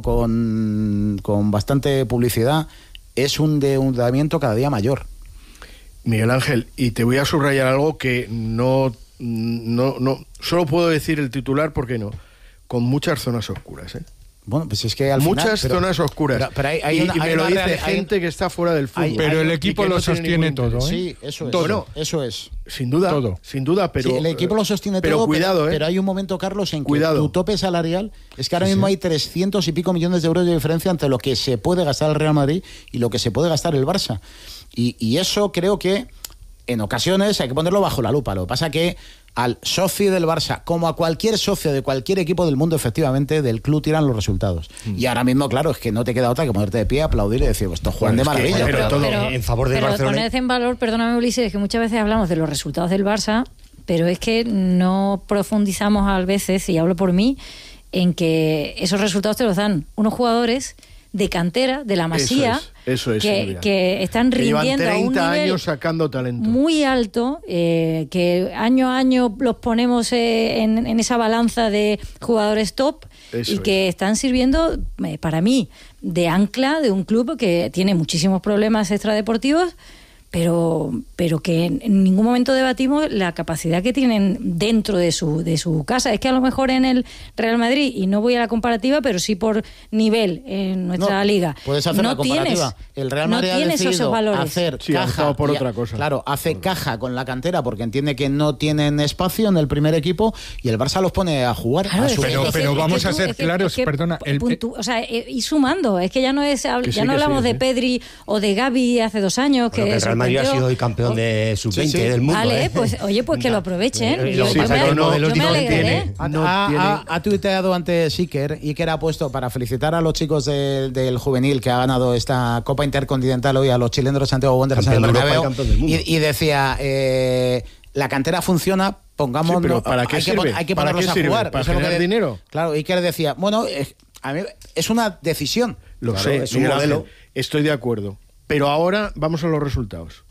con, con bastante publicidad, es un endeudamiento cada día mayor. Miguel Ángel, y te voy a subrayar algo que no, no, no solo puedo decir el titular porque no, con muchas zonas oscuras, ¿eh? Bueno, pues es que al muchas final, pero, zonas oscuras. Pero, pero hay, hay y, una, y me hay lo una dice real, gente hay, que está fuera del fútbol. Hay, pero el equipo lo no sostiene todo, ¿eh? Sí, eso es. Todo. Bueno, eso es. Sin duda, todo. sin duda, pero sí, el equipo lo sostiene pero todo, cuidado, pero, ¿eh? pero hay un momento, Carlos, en que cuidado. tu tope salarial es que ahora sí, mismo sí. hay trescientos y pico millones de euros de diferencia entre lo que se puede gastar el Real Madrid y lo que se puede gastar el Barça. Y, y eso creo que en ocasiones hay que ponerlo bajo la lupa. Lo que pasa que al socio del Barça, como a cualquier socio de cualquier equipo del mundo, efectivamente, del club tiran los resultados. Mm. Y ahora mismo, claro, es que no te queda otra que ponerte de pie, aplaudir y decir, pues estos juegan bueno, de maravilla. Que, pero, pero, todo pero, en favor del Barcelona. Pero poned en valor, perdóname Ulises, que muchas veces hablamos de los resultados del Barça, pero es que no profundizamos a veces, y hablo por mí, en que esos resultados te los dan unos jugadores de cantera, de la Masía, eso es, eso es, que, que están que rindiendo a un nivel años sacando talento muy alto, eh, que año a año los ponemos eh, en, en esa balanza de jugadores top eso y que es. Están sirviendo, eh, para mí, de ancla de un club que tiene muchísimos problemas extradeportivos, pero pero que en ningún momento debatimos la capacidad que tienen dentro de su de su casa. Es que a lo mejor en el Real Madrid, y no voy a la comparativa, pero sí por nivel en nuestra no, liga, puedes hacer no la comparativa. Tienes, el Real Madrid no ha tienes esos valores. hacer sí, caja por y, otra cosa. Claro, hace caja con la cantera porque entiende que no tienen espacio en el primer equipo y el Barça los pone a jugar. Claro, a su pero, es que, pero es vamos que a tú, ser es que, claros, es que perdona. El, puntu, o sea, y sumando, es que ya no es ya sí, no hablamos sí, de sí. Pedri o de Gavi hace dos años. Bueno, que, que el Real Madrid ha sido hoy campeón de sub veinte sí, sí. del mundo. Vale, ¿eh? pues oye, pues que lo aprovechen. Eh, yo, sí, yo, me, no, no, yo me alegraré. Ha, no ha, tiene... ha, ha tuiteado antes Iker, Iker ha puesto para felicitar a los chicos de, del juvenil que ha ganado esta Copa Intercontinental hoy, a los chilenos de Santiago Wanderers en el Bernabéu, y, y decía eh, la cantera funciona, pongamos, sí, pero ¿para qué hay, sirve? que, hay que ¿Para ponerlos qué a sirve? jugar. ¿Para Eso generar es que, dinero? Claro, Iker decía, bueno, eh, a mí, es una decisión. Lo claro, sé, es un modelo. Ángel, estoy de acuerdo. Pero ahora vamos a los resultados.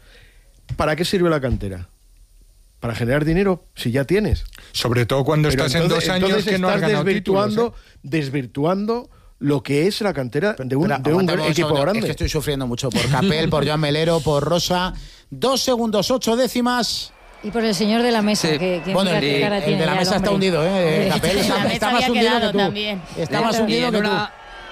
¿Para qué sirve la cantera? ¿Para generar dinero? Si ya tienes. Sobre todo cuando Pero estás entonces, en dos años que no has ganado desvirtuando, títulos, ¿eh? desvirtuando lo que es la cantera de un, Espera, de un un equipo grande. Es que estoy sufriendo mucho por Capel, por Joan Melero, por Rosa. Dos segundos, ocho décimas. Y por el señor de la mesa, sí. que, que bueno, mira el, qué cara el tiene de la mesa está hundido, ¿eh? Capel está, está más hundido que tú. También. Está más hundido que tú. Una,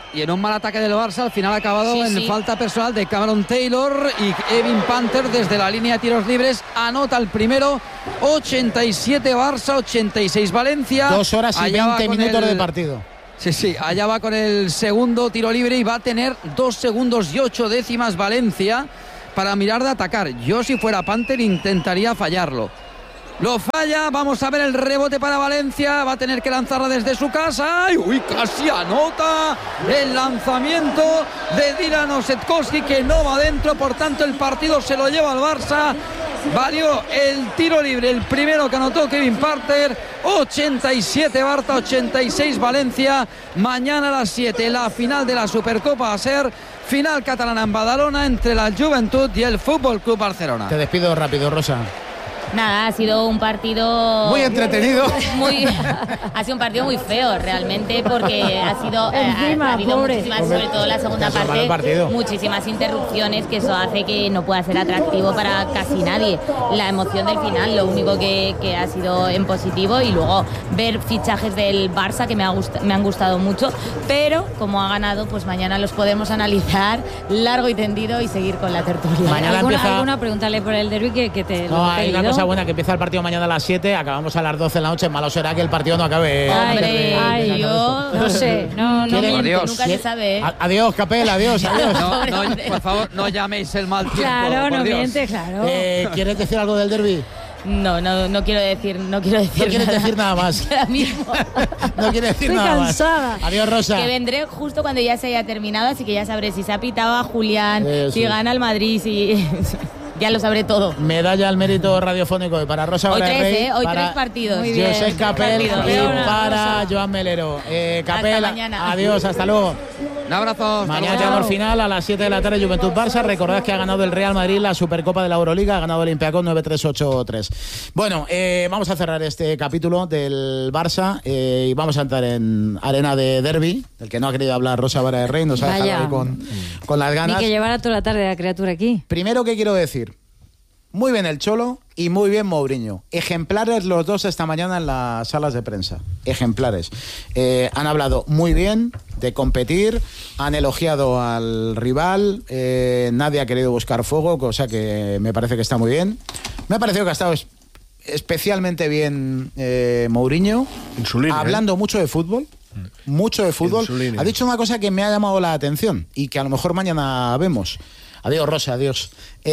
y en un mal ataque del Barça al final ha acabado Sí, en sí. falta personal de Cameron Taylor, y Evan Panther desde la línea de tiros libres anota el primero. ochenta y siete Barça, ochenta y seis Valencia. Dos horas y Allá va veinte con minutos el- de partido. Sí, sí, allá va con el segundo tiro libre y va a tener dos segundos y ocho décimas Valencia para mirar de atacar. Yo, si fuera Panther, intentaría fallarlo. Lo falla, vamos a ver el rebote para Valencia, va a tener que lanzarla desde su casa. ¡Ay, uy, casi anota el lanzamiento de Dylan Osetkowski, que no va adentro, por tanto el partido se lo lleva al Barça. Valió el tiro libre, el primero que anotó Kevin Panther. ochenta y siete Barça, ochenta y seis Valencia. Mañana a las siete la final de la Supercopa va a ser final catalana en Badalona entre la Juventud y el Fútbol Club Barcelona. Te despido rápido, Rosa. Nada, ha sido un partido Muy entretenido. muy ha sido un partido muy feo realmente, porque ha sido eh, Encima, ha habido pobre. muchísimas, sobre todo la segunda Te has salvado el parte, partido. muchísimas interrupciones, que eso hace que no pueda ser atractivo para casi nadie. La emoción del final, lo único que, que ha sido en positivo, y luego ver fichajes del Barça que me, ha gust- me han gustado mucho, pero como ha ganado, pues mañana los podemos analizar largo y tendido y seguir con la tertulia. Mañana ¿Alguna, empieza- alguna pregúntale por el derbi que, que te lo No, he hay una pedido? cosa buena, que empieza el partido mañana a las siete, acabamos a las doce de la noche. Malo será que el partido no acabe. Hombre, antes de- ay, de- yo No sé, no, no ¿Quiere- miento. nunca se sabe, ¿eh? A- Adiós, Capel, adiós, adiós. No, no, por favor, no llaméis el mal tiempo. Claro, por no Dios. miente, claro. Eh, ¿Quieres decir algo del derbi? No, no, no quiero decir, no quiero decir No quieres nada. decir nada más. Ahora mismo. No quieres decir Estoy nada cansada. más. Adiós, Rosa. Que vendré justo cuando ya se haya terminado, así que ya sabré si se ha pitado a Julián, Eso si es. gana el Madrid, si ya lo sabré todo. Medalla al mérito radiofónico para Rosa Hoy Vara tres, Rey, ¿eh? Hoy para tres partidos. Muy bien. José Capel y Partido. para Joan Melero. Eh, Capel, mañana. adiós, hasta luego. Un abrazo. hasta Mañana luego. llegamos al final a las siete de la tarde, Juventud Barça. Recordad que ha ganado el Real Madrid la Supercopa de la Euroliga, ha ganado el Olympiacos nueve tres ocho tres. Bueno, eh, vamos a cerrar este capítulo del Barça eh, y vamos a entrar en arena de derbi, del que no ha querido hablar Rosa Vara de Rey, nos ha dejado Vaya. ahí con, con las Ni ganas. que llevara toda la tarde la criatura aquí. Primero, ¿qué quiero decir? Muy bien el Cholo y muy bien Mourinho. Ejemplares los dos esta mañana en las salas de prensa. Ejemplares. Eh, han hablado muy bien de competir, han elogiado al rival, eh, nadie ha querido buscar fuego, cosa que me parece que está muy bien. Me ha parecido que ha estado es- especialmente bien eh, Mourinho, En su línea, hablando mucho de fútbol. Mucho de fútbol. En su línea. Ha dicho una cosa que me ha llamado la atención y que a lo mejor mañana vemos. Adiós, Rosa, adiós.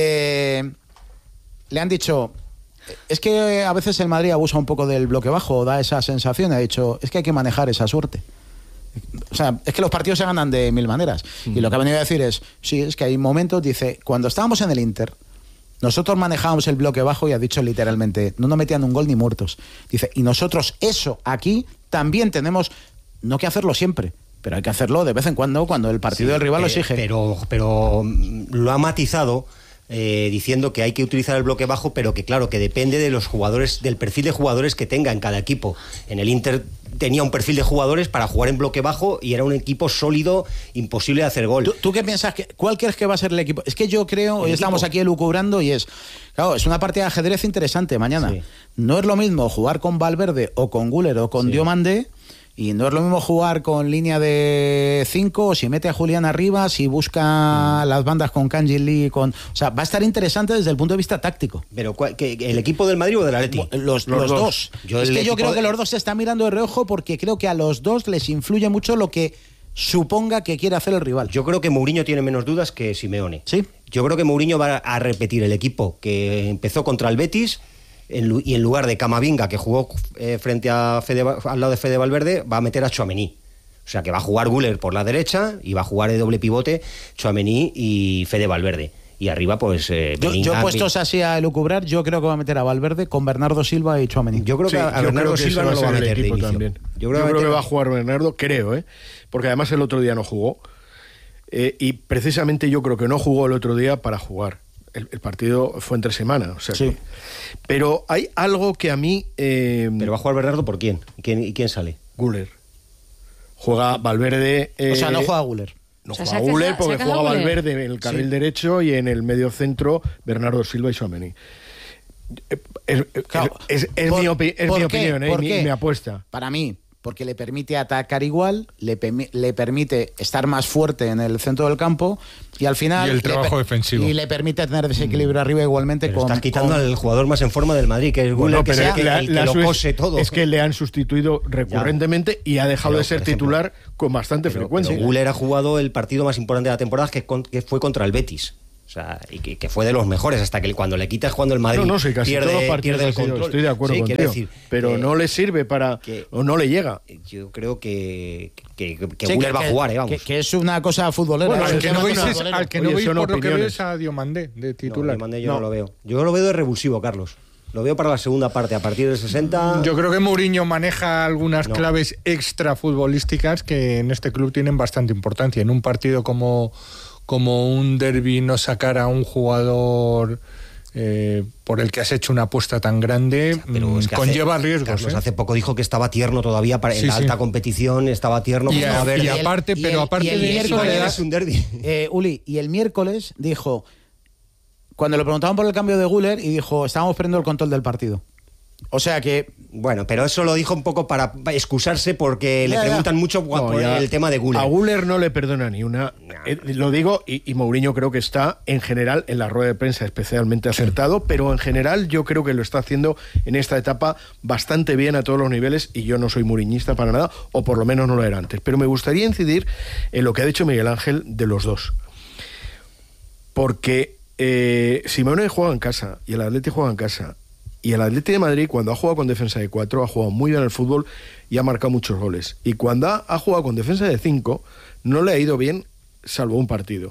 Eh, le han dicho, es que a veces el Madrid abusa un poco del bloque bajo, da esa sensación. Ha dicho, es que hay que manejar esa suerte. O sea, es que los partidos se ganan de mil maneras. Y lo que ha venido a decir es, sí, es que hay momentos, dice, cuando estábamos en el Inter, nosotros manejábamos el bloque bajo y ha dicho literalmente, no nos metían un gol ni muertos. Dice, y nosotros eso aquí también tenemos, no que hacerlo siempre, pero hay que hacerlo de vez en cuando cuando el partido Sí, del rival lo eh, exige. Pero, pero mm, lo ha matizado eh, diciendo que hay que utilizar el bloque bajo, pero que claro, que depende de los jugadores, del perfil de jugadores que tenga en cada equipo. En el Inter tenía un perfil de jugadores para jugar en bloque bajo y era un equipo sólido, imposible de hacer gol. ¿Tú, tú qué piensas? Que, ¿Cuál crees que va a ser el equipo? Es que yo creo, hoy El estamos equipo. aquí elucubrando y es, claro, es una partida de ajedrez interesante mañana. Sí. No es lo mismo jugar con Valverde o con Güler o con Sí. Diomandé, y no es lo mismo jugar con línea de cinco, o si mete a Julián arriba, si busca Mm. las bandas con Kanji Lee, con, o sea, va a estar interesante desde el punto de vista táctico. Pero ¿cuál- que- ¿el equipo del Madrid o del Atleti? Los, Los los dos. dos. Yo es el que yo equipo creo de- que los dos se están mirando de reojo porque creo que a los dos les influye mucho lo que suponga que quiere hacer el rival. Yo creo que Mourinho tiene menos dudas que Simeone. Sí. Yo creo que Mourinho va a repetir el equipo que empezó contra el Betis en lu- y en lugar de Camavinga, que jugó eh, frente a Fede, Va- al lado de Fede Valverde, va a meter a Tchouaméni. O sea que va a jugar Güler por la derecha y va a jugar de doble pivote Tchouaméni y Fede Valverde. Y arriba, pues. Eh, Yo, yo Bellingham, puestos así a elucubrar, yo creo que va a meter a Valverde con Bernardo Silva y Tchouaméni. Yo creo Sí, que a, a yo Bernardo creo que Silva ese no lo va a ser el meter de equipo inicio. también. Yo creo, Yo creo meter- que va a jugar Bernardo, creo, ¿eh? Porque además el otro día no jugó. Eh, y precisamente yo creo que no jugó el otro día para jugar. El, el partido fue entre semana. O sea Sí. que- pero hay algo que a mí. Eh, Pero va a jugar Bernardo por quién? ¿Y quién, y quién sale? Güler. Juega Valverde. eh, O sea, no juega Güler. No O sea, juega sacas a- Güler porque sacas a juega Güler. Valverde en el carril Sí. derecho y en el medio centro Bernardo Silva y Tchouaméni. Eh, Es, es- Claro, es- es ¿por- mi, opi- es por mi qué? opinión, ¿eh? ¿Por mi, qué? mi apuesta. Para mí, porque le permite atacar igual, le, le permite estar más fuerte en el centro del campo y al final... Y el trabajo le, defensivo. Y le permite tener desequilibrio mm. arriba igualmente. Pero con, estás quitando con... al jugador más en forma del Madrid, que es Güler, bueno, que, sea, que, la, el que lo cose todo. Es que le han sustituido recurrentemente ya. y ha dejado pero, de ser titular con bastante pero, frecuencia. Pero Güler ha jugado el partido más importante de la temporada, que, con, que fue contra el Betis. O sea, y que, que fue de los mejores, hasta que cuando le quitas jugando el Madrid no, no, sí, casi pierde, todos los partidos pierde el control. Estoy de acuerdo sí, contigo, decir, pero que, no le sirve para que, o no le llega. Yo creo que que, que, sí, Güler que, va a jugar, eh, vamos. Que, que es una cosa futbolera. Bueno, al que no veis, es, al que no Oye, veis por opiniones. lo que veo es a Diomandé de titular. No, Diomandé yo no. no lo veo. Yo lo veo de revulsivo, Carlos. Lo veo para la segunda parte, a partir del sesenta... Yo creo que Mourinho maneja algunas no. claves extra futbolísticas que en este club tienen bastante importancia. En un partido como, como un derbi, no sacar a un jugador eh, por el que has hecho una apuesta tan grande, pero es que conlleva hace, riesgos. Carlos, ¿eh? hace poco dijo que estaba tierno todavía para, sí, en la sí. alta competición, estaba tierno. Y, a, a ver, y aparte, y pero el, aparte y el de miércoles, eso, es un derbi. Eh, Uli, y el miércoles dijo... Cuando le preguntaban por el cambio de Güler y dijo, estábamos perdiendo el control del partido. O sea que... Bueno, pero eso lo dijo un poco para excusarse porque ya, le preguntan ya. mucho no, por ya, el tema de Güler. A Güler no le perdona ni una. No. Eh, lo digo, y, y Mourinho creo que está en general en la rueda de prensa especialmente acertado, sí. pero en general yo creo que lo está haciendo en esta etapa bastante bien a todos los niveles y yo no soy mourinhista para nada, o por lo menos no lo era antes. Pero me gustaría incidir en lo que ha dicho Miguel Ángel de los dos. Porque eh, Simeone juega en casa y el Atleti juega en casa. Y el Atlético de Madrid, cuando ha jugado con defensa de cuatro, ha jugado muy bien al fútbol y ha marcado muchos goles. Y cuando ha, ha jugado con defensa de cinco, no le ha ido bien, salvo un partido.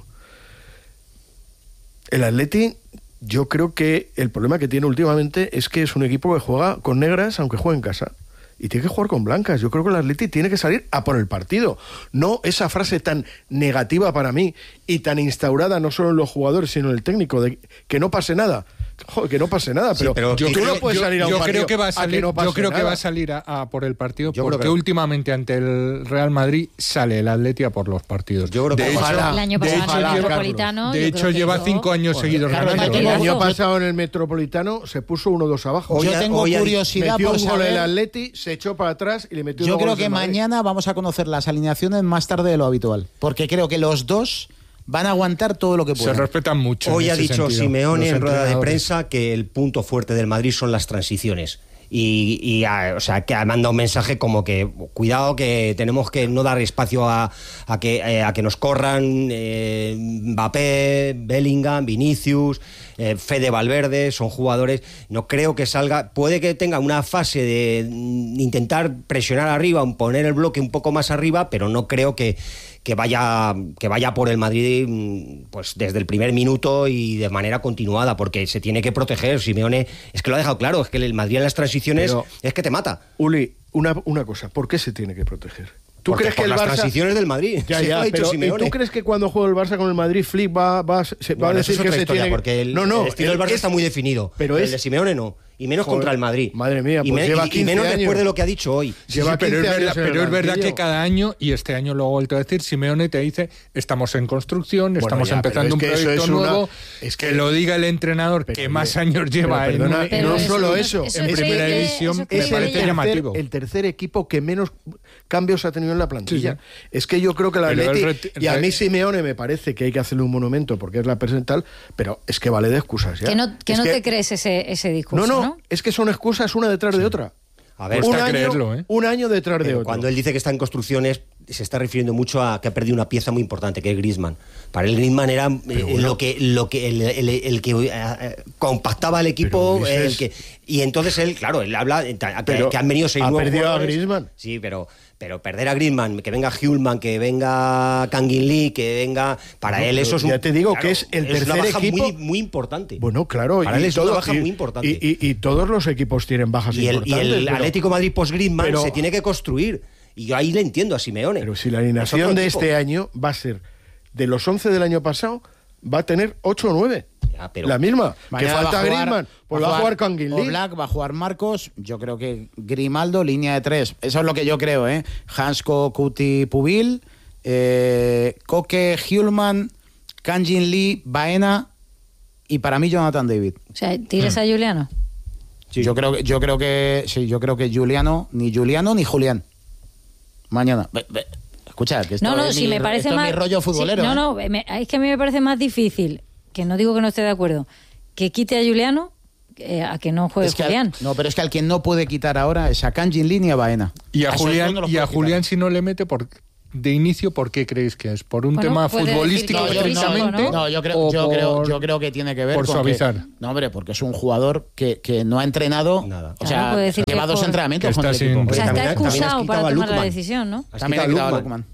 El Atlético, yo creo que el problema que tiene últimamente es que es un equipo que juega con negras, aunque juegue en casa. Y tiene que jugar con blancas. Yo creo que el Atlético tiene que salir a por el partido. No esa frase tan negativa para mí y tan instaurada no solo en los jugadores, sino en el técnico, de que no pase nada. Joder, que no pase nada, pero, sí, pero yo, creo, no puedes salir a un yo partido creo que va a salir, a que no yo creo nada. que va a salir a, a por el partido yo porque últimamente ante el Real Madrid sale el Atleti a por los partidos. Yo creo que de hecho, ojalá, el año pasado de en el hecho, Metropolitano de hecho lleva yo... cinco años bueno, seguidos claro, ganando. El año pasado en el Metropolitano se puso uno dos abajo. Yo tengo hoy curiosidad metió por un gol saber... el Atleti, se echó para atrás y le metió Yo dos creo que Madrid. mañana vamos a conocer las alineaciones más tarde de lo habitual, porque creo que los dos van a aguantar todo lo que puedan. Se respetan mucho. Hoy ha dicho sentido, Simeone en rueda de prensa que el punto fuerte del Madrid son las transiciones. Y, y a, o sea, que ha mandado un mensaje como que cuidado, que tenemos que no dar espacio a, a, que, eh, a que nos corran eh, Mbappé, Bellingham, Vinicius, eh, Fede Valverde, son jugadores. No creo que salga, puede que tenga una fase de intentar presionar arriba, poner el bloque un poco más arriba, pero no creo que que vaya que vaya por el Madrid pues desde el primer minuto y de manera continuada, porque se tiene que proteger. Simeone es que lo ha dejado claro, es que el Madrid en las transiciones pero, es que te mata. Uli, una, una cosa, ¿por qué se tiene que proteger? ¿Tú Porque crees por que el las Barça... transiciones del Madrid? Ya, ya, sí, pero ¿y tú crees que cuando juega el Barça con el Madrid Flick va, va, se, bueno, va a decir eso es que se historia, tiene... porque el, no, no, el estilo del Barça es, está muy definido, pero el es, de Simeone no. Y menos joder, contra el Madrid. Madre mía, pues y, me, lleva y, y menos años. después de lo que ha dicho hoy. Sí, sí, pero es verdad, pero es verdad que cada año, y este año lo he vuelto a decir, Simeone te dice, estamos en construcción, bueno, estamos ya, empezando un proyecto nuevo, una, es que, que lo diga el entrenador que más años lleva pero, perdona, en, no en, solo eso, eso en primera división, me parece tercer, llamativo. El tercer equipo que menos cambios ha tenido en la plantilla. Sí, sí. Es que yo creo que la Atleti, y a mí Simeone me parece que hay que hacerle un monumento porque es la presental, pero es que vale de excusas ya. Que no, que no que, te crees ese, ese discurso, no, no, ¿no? Es que son excusas una detrás de otra. A ver, un, año, creerlo, ¿eh? un año detrás pero de otro. Cuando él dice que está en construcciones, se está refiriendo mucho a que ha perdido una pieza muy importante, que es Griezmann. Para él Griezmann era eh, bueno, lo que lo que el, el, el, el que eh, compactaba el equipo, eh, el que y entonces él, claro, él habla que, que han venido seis ha nuevos perdido jugadores. a Griezmann. Sí, pero pero perder a Griezmann, que venga Hjulman, que venga Kangin Lee, que venga para no, él eso es un ya te digo claro, que es el es tercer una baja equipo muy, muy importante. Bueno, claro, para y él es todo, una baja y, muy importante. Y, y, y todos los equipos tienen bajas y el, importantes. Y el pero, Atlético Madrid post Griezmann pero, se tiene que construir. Y yo ahí le entiendo a Simeone. Pero si la alineación de este año va a ser de los once del año pasado, va a tener ocho o nueve. Ya, pero la misma. Que falta Griezmann, pues va a jugar con Guilherme. Black, va a jugar Marcos. Yo creo que Grimaldo, línea de tres. Eso es lo que yo creo, ¿eh? Hansko, Kuti, Pubil, eh, Koke, Hjulman, Kangin Lee, Baena y para mí Jonathan David. O sea, ¿tiras hmm. a Juliano? Sí. Yo creo que yo creo que sí, yo creo que Juliano, ni Juliano ni Julián. Mañana. Ve, ve. Escucha, que esto no, no, es, si mi, me parece esto más, es mi rollo futbolero. Sí, no, ¿eh? no, me, es que a mí me parece más difícil, que no digo que no esté de acuerdo, que quite a Juliano eh, a que no juegue es que Julián. Al, no, pero es que al quien no puede quitar ahora es a Kanji en línea Baena. Y a, a Julián, y a Julián si no le mete por... De inicio, ¿por qué creéis que es? ¿Por un bueno, tema futbolístico estrictamente? No, no, yo creo, yo creo, yo creo que tiene que ver por con suavizar. Que, no, hombre, porque es un jugador que, que no ha entrenado nada. O sea, claro, lleva dos por... entrenamientos con el equipo. O sea, está excusado para tomar la decisión, ¿no? También ha quitado a Lukman.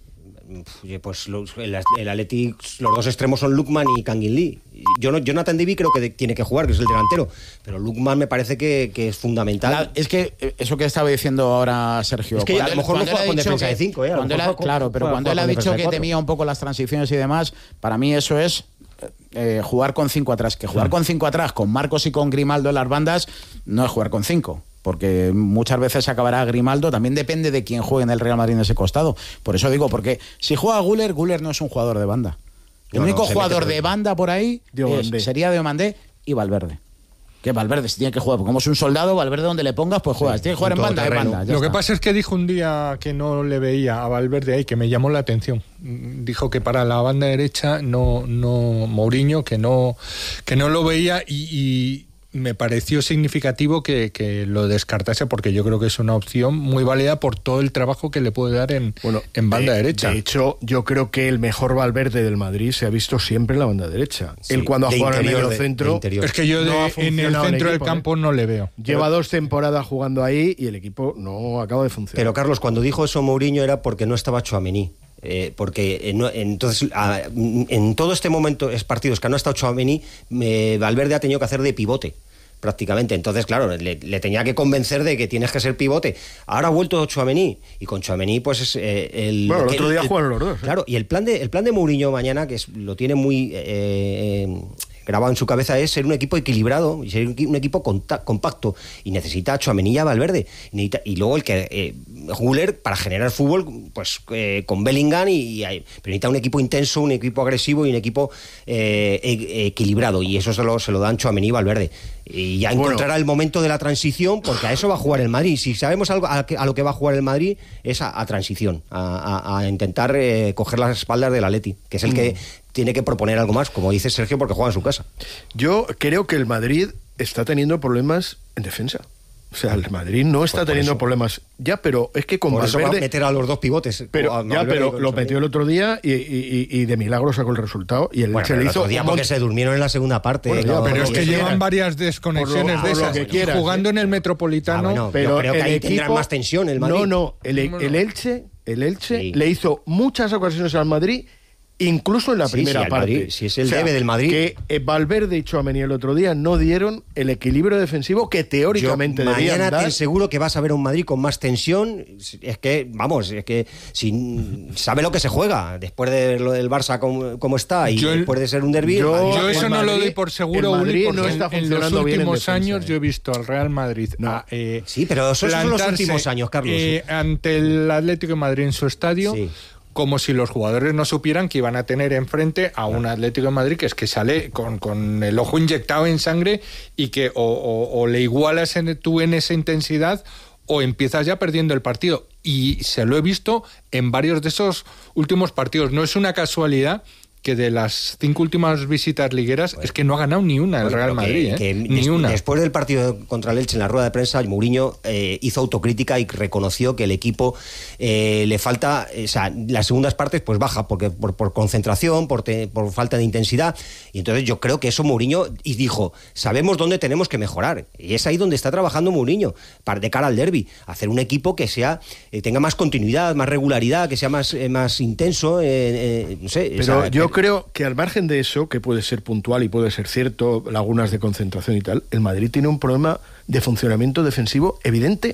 Pues los, el, el Athletic, los dos extremos son Lukman y Kangin Lee. Yo no, Jonathan David creo que de, tiene que jugar, que es el delantero, pero Lukman me parece que, que es fundamental. La, es que eso que estaba diciendo ahora Sergio, es que cuando a lo mejor no juega con defensa que, de cinco, ¿eh? Cuando él ha, claro, pero cuando él ha dicho que temía un poco las transiciones y demás, para mí eso es eh, jugar con cinco atrás. Que jugar con cinco atrás, con Marcos y con Grimaldo en las bandas, no es jugar con cinco. Porque muchas veces acabará Grimaldo, también depende de quién juegue en el Real Madrid en ese costado. Por eso digo, porque si juega Güler, Güler no es un jugador de banda. El no, único no, jugador de banda por ahí es, sería Diomandé y Valverde. Que Valverde si tiene que jugar, porque como es un soldado, Valverde donde le pongas, pues juegas. Sí, tiene que jugar en banda, en banda. Lo está. que pasa es que dijo un día que no le veía a Valverde ahí, que me llamó la atención. Dijo que para la banda derecha no, no Mourinho, que no, que no lo veía y... y me pareció significativo que, que lo descartase porque yo creo que es una opción muy válida por todo el trabajo que le puede dar en, bueno, en banda de, derecha. De hecho, yo creo que el mejor Valverde del Madrid se ha visto siempre en la banda derecha. Sí, él cuando ha jugado en el medio centro... Es que yo de, no en el centro el equipo, del campo ¿eh? no le veo. Lleva dos temporadas jugando ahí y el equipo no acaba de funcionar. Pero Carlos, cuando dijo eso Mourinho era porque no estaba Tchouaméni. Eh, porque eh, no, entonces a, en todo este momento es partidos que no ha estado Tchouaméni, eh, Valverde ha tenido que hacer de pivote prácticamente, entonces claro, le, le tenía que convencer de que tienes que ser pivote. Ahora ha vuelto Tchouaméni y con Tchouaméni pues es eh, el... Bueno, el que, otro día el, jugaron los dos. ¿eh? Claro, y el plan de el plan de Mourinho mañana, que es, lo tiene muy... Eh, eh, grabado en su cabeza es ser un equipo equilibrado y ser un equipo compacto y necesita a Tchouaméni y a Valverde y, necesita, y luego el que eh, Güler para generar fútbol pues eh, con Bellingham y, y pero necesita un equipo intenso, un equipo agresivo y un equipo eh, e, equilibrado y eso se lo, se lo dan Tchouaméni y Valverde y ya bueno. encontrará el momento de la transición porque a eso va a jugar el Madrid. Si sabemos algo a, a lo que va a jugar el Madrid es a, a transición, a, a, a intentar eh, coger las espaldas del Atleti, que es el mm. que tiene que proponer algo más, como dice Sergio, porque juega en su casa. Yo creo que el Madrid está teniendo problemas en defensa. O sea, el Madrid no está pues teniendo eso. problemas. Ya, pero es que con por Valverde... eso va a meter a los dos pivotes. Pero, ya, pero lo metió el otro día y, y, y de milagro sacó el resultado. Y el bueno, se le hizo... El otro día porque se durmieron en la segunda parte. Bueno, no, pero no, es que llevan quieran. varias desconexiones lo, de esas. que quieras, jugando ¿eh? en el Metropolitano... Ah, bueno, pero yo creo que ahí equipo, tendrán más tensión el Madrid. No, no. El, el Elche, el Elche sí. le hizo muchas ocasiones al Madrid... Incluso en la sí, primera sí, parte. Madrid, si es el o sea, debe del Madrid. Que eh, Valverde y Tchouaméni el otro día no dieron el equilibrio defensivo que teóricamente Yo, debían mañana dar. te aseguro que vas a ver a un Madrid con más tensión. Es que, vamos, es que si sabe lo que se juega después de lo del Barça como, como está y yo, después de ser un derbi. Yo, yo eso no Madrid, lo doy por seguro, Uli, porque no está en, en los últimos en defensa, años eh. yo he visto al Real Madrid. No. A, eh, sí, pero esos son los últimos años, Carlos. Eh, ante el Atlético de Madrid en su estadio. Sí. Como si los jugadores no supieran que iban a tener enfrente a un Atlético de Madrid que es que sale con, con el ojo inyectado en sangre y que o, o, o le igualas en, tú en esa intensidad o empiezas ya perdiendo el partido. Y se lo he visto en varios de esos últimos partidos. No es una casualidad que de las cinco últimas visitas ligueras bueno, es que no ha ganado ni una el bueno, Real Madrid, que, ¿eh? que ni des, una. Después del partido contra el Elche en la rueda de prensa, Mourinho eh, hizo autocrítica y reconoció que el equipo eh, le falta, o sea, las segundas partes pues baja porque por, por concentración, por, te, por falta de intensidad, y entonces yo creo que eso Mourinho y dijo, sabemos dónde tenemos que mejorar, y es ahí donde está trabajando Mourinho para de cara al derbi, hacer un equipo que sea eh, tenga más continuidad, más regularidad, que sea más eh, más intenso, eh, eh, no sé. Pero o sea, yo creo que al margen de eso, que puede ser puntual y puede ser cierto, lagunas de concentración y tal, el Madrid tiene un problema de funcionamiento defensivo evidente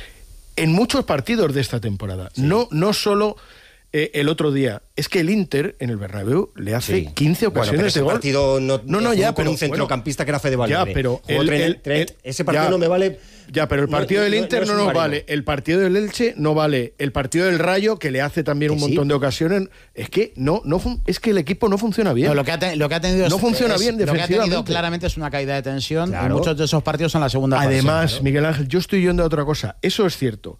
en muchos partidos de esta temporada. Sí. No, no solo eh, el otro día. Es que el Inter en el Bernabéu le hace sí. quince ocasiones bueno, pero ese de gol. Partido no, no, no, ya, pero un centrocampista bueno, que era Fede Valverde. Ya, pero el, tren, el, tren, el, ese partido ya, no me vale. Ya, pero el partido no, del Inter no, no nos vale. El partido del Elche no vale. El partido del Rayo, que le hace también un montón sí. de ocasiones. Es que no, no es que el equipo no funciona bien. No, lo, que ha te, lo que ha tenido no es, funciona es, bien lo defensivamente. Lo que ha tenido claramente es una caída de tensión. Claro. Y muchos de esos partidos son la segunda fase. Además, claro. Miguel Ángel, yo estoy yendo a otra cosa. Eso es cierto.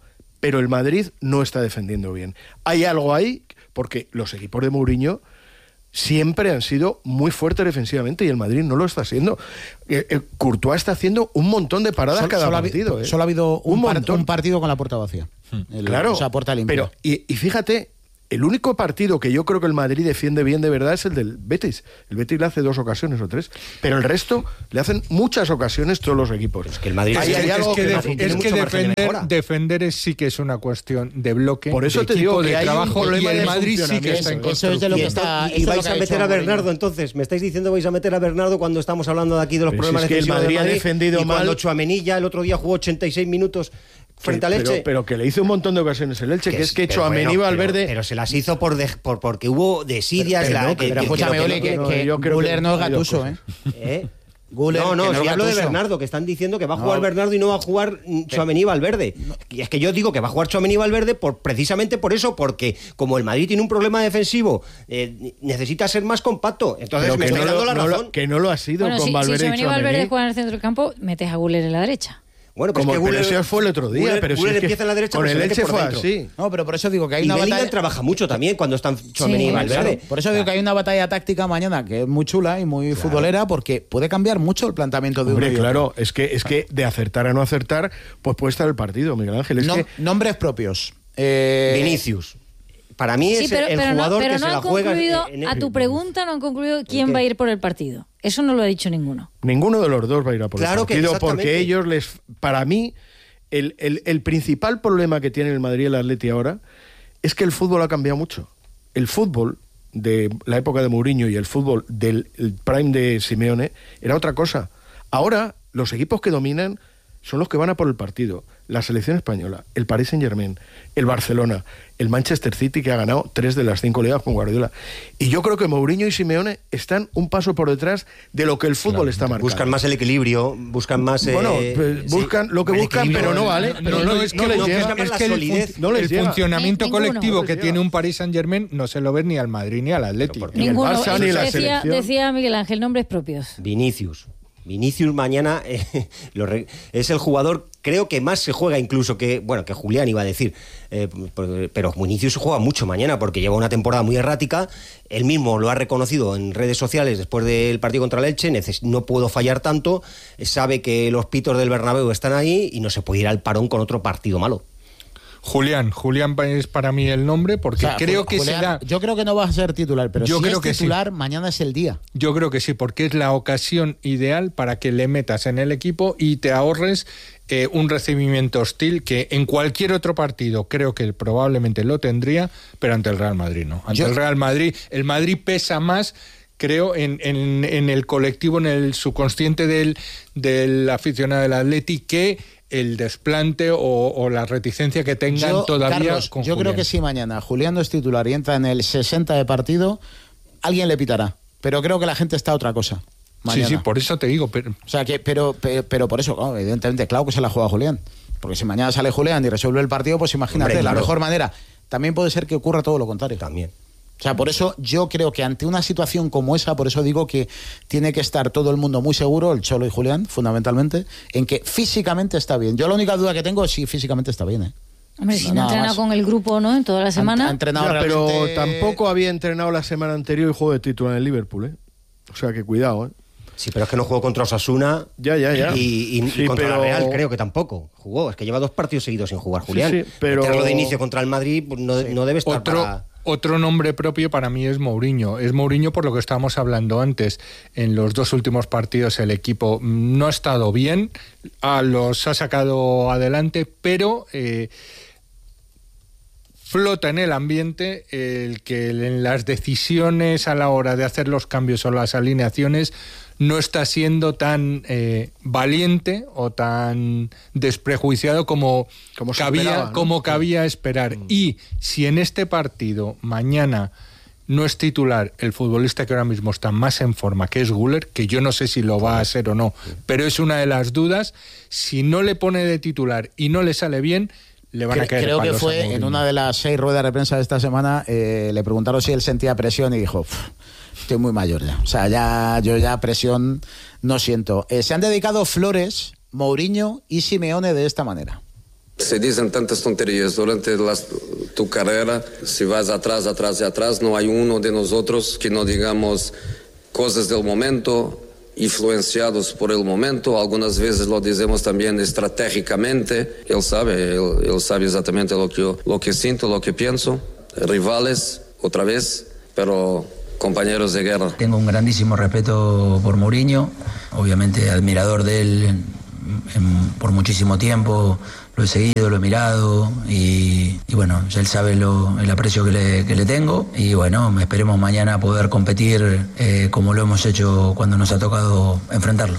pero el Madrid no está defendiendo bien. Hay algo ahí, porque los equipos de Mourinho siempre han sido muy fuertes defensivamente y el Madrid no lo está haciendo. Eh, eh, Courtois está haciendo un montón de paradas Sol, cada solo partido. Ha, eh. Solo ha habido un, un, par, un partido con la puerta vacía. Hmm. El, claro, o sea, puerta limpia. Pero, y, y fíjate, el único partido que yo creo que el Madrid defiende bien de verdad es el del Betis. El Betis le hace dos ocasiones o tres, pero el resto le hacen muchas ocasiones todos los equipos. Es que el Madrid hay, es, hay algo que, que, def- es que defender, defender es, sí que es una cuestión de bloque, por eso de te equipo, digo que de hay trabajo, un y el de Madrid sí que está en eso es de lo que está, y, y vais a meter a Bernardo Mourinho. Entonces, me estáis diciendo vais a meter a Bernardo cuando estamos hablando de aquí de los pero problemas si es que el Madrid, Madrid ha defendido y mal. Cuando Tchouaméni ya el otro día jugó ochenta y seis minutos frente al Elche. Pero, pero que le hizo un montón de ocasiones el Elche, que, que es que Tchouaméni bueno, Valverde. Pero, pero se las hizo por, de, por porque hubo desidias. Pero, pero, la, no, que, pero que, escúchame, Oli, que, que, que, que Guller no es Gattuso, ¿eh? ¿Eh? Guller, no, no, no si es hablo de Gattuso. Bernardo, que están diciendo que va a jugar no. Bernardo y no va a jugar Tchouaméni Valverde. Y es que yo digo que va a jugar Tchouaméni Valverde por, precisamente por eso, porque como el Madrid tiene un problema defensivo, eh, necesita ser más compacto. Entonces pero me que estoy no dando lo, la no razón. Lo, que no lo ha sido bueno, con si, Valverde si y Tchouaméni Valverde Tchouaméni. juega en el centro del campo, metes a Guller en la derecha. Bueno, pero Como, es que Guller, pero eso fue el otro día. Guller, pero Guller si es empieza que en la derecha, con pero el se mete Elche por fue dentro. así. No, pero por eso digo que hay y una Bellingham batalla. trabaja mucho también cuando están Tchouaméni Sí, y Valverde. claro. Por eso digo que hay una batalla táctica mañana que es muy chula y muy claro. futbolera, porque puede cambiar mucho el planteamiento de Hombre, uno y claro, otro. es que es que de acertar a no acertar, pues puede estar el partido, Miguel Ángel. Es no, que nombres propios. Eh... Vinicius. Para mí sí, es pero, el pero jugador no, pero que no se la han juega. concluido, En el... a tu pregunta no han concluido quién va a ir por el partido. Eso no lo ha dicho ninguno. Ninguno de los dos va a ir a por claro el partido, que porque ellos les, para mí, el, el, el principal problema que tiene el Madrid y el Atleti ahora es que el fútbol ha cambiado mucho. El fútbol de la época de Mourinho y el fútbol del el prime de Simeone era otra cosa. Ahora los equipos que dominan son los que van a por el partido. La selección española, el Paris Saint-Germain, el Barcelona, el Manchester City, que ha ganado tres de las cinco ligas con Guardiola. Y yo creo que Mourinho y Simeone están un paso por detrás de lo que el fútbol claro, está marcando. Buscan más el equilibrio, buscan más... Bueno, eh, pues, buscan sí, lo que buscan, pero no vale. No, pero no, no, es que, no les no, llega. Es que el, fun no les el llega. funcionamiento Ni, colectivo ninguno. que tiene un Paris Saint-Germain no se lo ve ni al Madrid ni al Atleti. Ni el Barça, ni la decía, selección. decía Miguel Ángel, nombres propios. Vinicius. Vinicius mañana eh, lo re, es el jugador, creo que más se juega incluso que, bueno, que Julián iba a decir, eh, pero Vinicius se juega mucho mañana porque lleva una temporada muy errática, él mismo lo ha reconocido en redes sociales después del partido contra el Elche, neces- no puedo fallar tanto, sabe que los pitos del Bernabéu están ahí y no se puede ir al parón con otro partido malo. Julián, Julián es para mí el nombre porque o sea, creo que Julián, será... Yo creo que no va a ser titular, pero yo si creo es que titular, sí. mañana es el día. Yo creo que sí, porque es la ocasión ideal para que le metas en el equipo y te ahorres eh, un recibimiento hostil que en cualquier otro partido creo que probablemente lo tendría, pero ante el Real Madrid no. Ante yo... el Real Madrid, el Madrid pesa más... creo, en, en, en el colectivo, en el subconsciente del, del aficionado del Atleti, que el desplante o, o la reticencia que tengan yo, todavía Carlos, con yo Julián. creo que si mañana Julián no es titular y entra en el sesenta de partido, alguien le pitará. Pero creo que la gente está a otra cosa. Mañana. Sí, sí, por eso te digo. Pero... O sea, que, pero, pero, pero por eso, oh, evidentemente, claro que se la juega Julián. Porque si mañana sale Julián y resuelve el partido, pues imagínate, Hombre, claro. la mejor manera. También puede ser que ocurra todo lo contrario. También. O sea, por eso yo creo que ante una situación como esa, por eso digo que tiene que estar todo el mundo muy seguro, el Cholo y Julián, fundamentalmente, en que físicamente está bien. Yo la única duda que tengo es si físicamente está bien, ¿eh? Hombre, si no, no entrena más. Con el grupo, ¿no? En toda la semana. Ha, ha entrenado ya, realmente... Pero tampoco había entrenado la semana anterior y juego de título en el Liverpool, ¿eh? O sea, que cuidado, ¿eh? Sí, pero es que no jugó contra Osasuna ya, ya, ya. y, y, sí, y contra pero... la Real creo que tampoco jugó. Es que lleva dos partidos seguidos sin jugar Julián. Sí, sí, pero... Meterlo de inicio contra el Madrid pues no, sí. no debe estar Otro... para... Otro nombre propio para mí es Mourinho. Es Mourinho por lo que estábamos hablando antes. En los dos últimos partidos el equipo no ha estado bien, a los ha sacado adelante, pero eh, flota en el ambiente el que en las decisiones a la hora de hacer los cambios o las alineaciones no está siendo tan eh, valiente o tan desprejuiciado como, como cabía, esperaba, ¿no? como cabía esperar. Mm. Y si en este partido mañana no es titular el futbolista que ahora mismo está más en forma, que es Guller, que yo no sé si lo va a ser o no, pero es una de las dudas, si no le pone de titular y no le sale bien, le van a caer Creo que palos fue en una de las seis ruedas de prensa de esta semana, eh, le preguntaron si él sentía presión y dijo... Estoy muy mayor ya. O sea, ya yo ya presión no siento. Eh, se han dedicado flores Mourinho y Simeone de esta manera. Se dicen tantas tonterías durante las, tu carrera, si vas atrás, atrás y atrás, no hay uno de nosotros que no digamos cosas del momento, influenciados por el momento, algunas veces lo decimos también estratégicamente. Él sabe, él, él sabe exactamente lo que, yo, lo que siento, lo que pienso. Rivales, otra vez, pero compañeros de guerra. Tengo un grandísimo respeto por Mourinho, obviamente admirador de él en, en, por muchísimo tiempo. Lo he seguido, lo he mirado y, y bueno, él sabe lo, el aprecio que le, que le tengo y bueno, esperemos mañana poder competir eh, como lo hemos hecho cuando nos ha tocado enfrentarlo.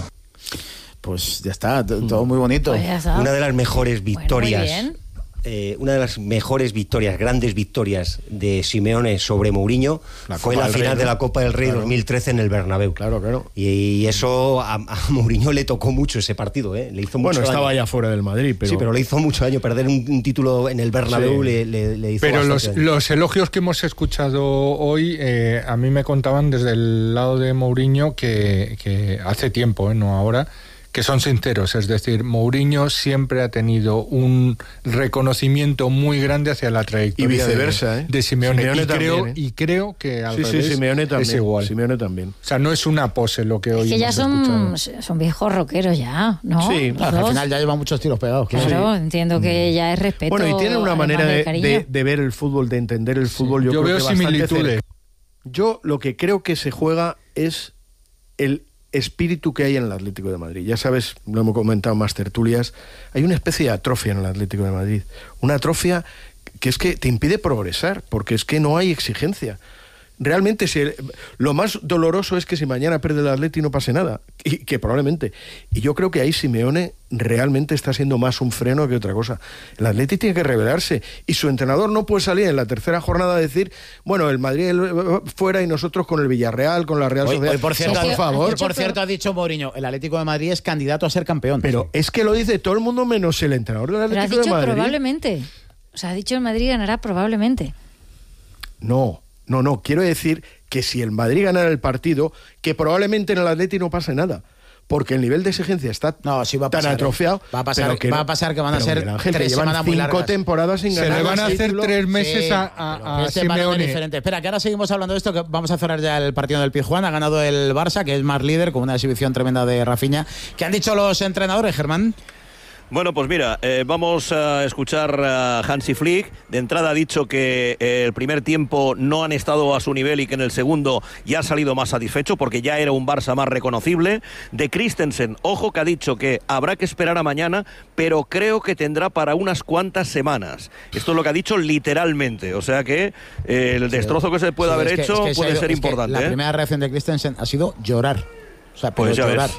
Pues ya está, todo muy bonito. Pues una de las mejores victorias. Bueno, muy Eh, una de las mejores victorias, grandes victorias de Simeone sobre Mourinho la fue la final Rey, de la Copa del Rey claro. dos mil trece en el Bernabéu. Claro, claro. Y, y eso a, a Mourinho le tocó mucho ese partido, ¿eh? Le hizo mucho bueno, estaba daño. ya fuera del Madrid, pero... Sí, pero le hizo mucho daño. Perder un, un título en el Bernabéu sí. le, le, le hizo Pero los, daño. los elogios que hemos escuchado hoy, eh, a mí me contaban desde el lado de Mourinho que, que hace tiempo, ¿eh? No ahora, que son sinceros, es decir, Mourinho siempre ha tenido un reconocimiento muy grande hacia la trayectoria y viceversa, de, ¿eh? de Simeone, Simeone y, también, creo, ¿eh? y creo que al sí, revés sí, Simeone también, es igual. Simeone también. O sea, no es una pose lo que hoy es que ya hemos son, escuchado. son viejos rockeros ya, ¿no? Sí, claro, al final ya llevan muchos tiros pegados. Claro, claro. Sí. entiendo que ya es respeto. Bueno, y tienen una manera de, de, de, de ver el fútbol, de entender el fútbol. Sí. Yo, yo creo veo que similitudes. Yo lo que creo que se juega es el espíritu que hay en el Atlético de Madrid. Ya sabes, lo hemos comentado en más tertulias, hay una especie de atrofia en el Atlético de Madrid. Una atrofia que es que te impide progresar, porque es que no hay exigencia. Realmente, si el, lo más doloroso es que si mañana pierde el Atleti no pase nada, y que probablemente. Y yo creo que ahí Simeone realmente está siendo más un freno que otra cosa. El Atleti tiene que rebelarse, y su entrenador no puede salir en la tercera jornada a decir, bueno, el Madrid fuera y nosotros con el Villarreal, con la Real Sociedad. Hoy, hoy por cierto, por favor. Hoy, por cierto, ha dicho Mourinho, el Atlético de Madrid es candidato a ser campeón. Pero es que lo dice todo el mundo menos el entrenador del Atlético Pero has dicho de Madrid. Probablemente. O sea, ha dicho el Madrid ganará probablemente. No. No, no, quiero decir que si el Madrid ganara el partido, que probablemente en el Atleti no pase nada, porque el nivel de exigencia está no, sí va a tan pasar, atrofiado. Va a pasar, que, no, va a pasar que van a ser Ángel, tres semanas muy largas. Cinco temporadas sin ganar. Se le van a hacer título. tres meses sí, a, a, a este Simeone. Es diferente. Espera, que ahora seguimos hablando de esto, que vamos a cerrar ya el partido del Pizjuán. Ha ganado el Barça, que es más líder, con una exhibición tremenda de Rafinha. ¿Qué han dicho los entrenadores, Germán? Bueno, pues mira, eh, vamos a escuchar a Hansi Flick. De entrada ha dicho que eh, el primer tiempo no han estado a su nivel y que en el segundo ya ha salido más satisfecho porque ya era un Barça más reconocible. De Christensen, ojo que ha dicho que habrá que esperar a mañana, pero creo que tendrá para unas cuantas semanas. Esto es lo que ha dicho literalmente, o sea que eh, el destrozo que se puede sí, haber es que, hecho es que puede ido, ser es importante. La ¿eh? primera reacción de Christensen ha sido llorar. O sea, pues ya llorar. ves.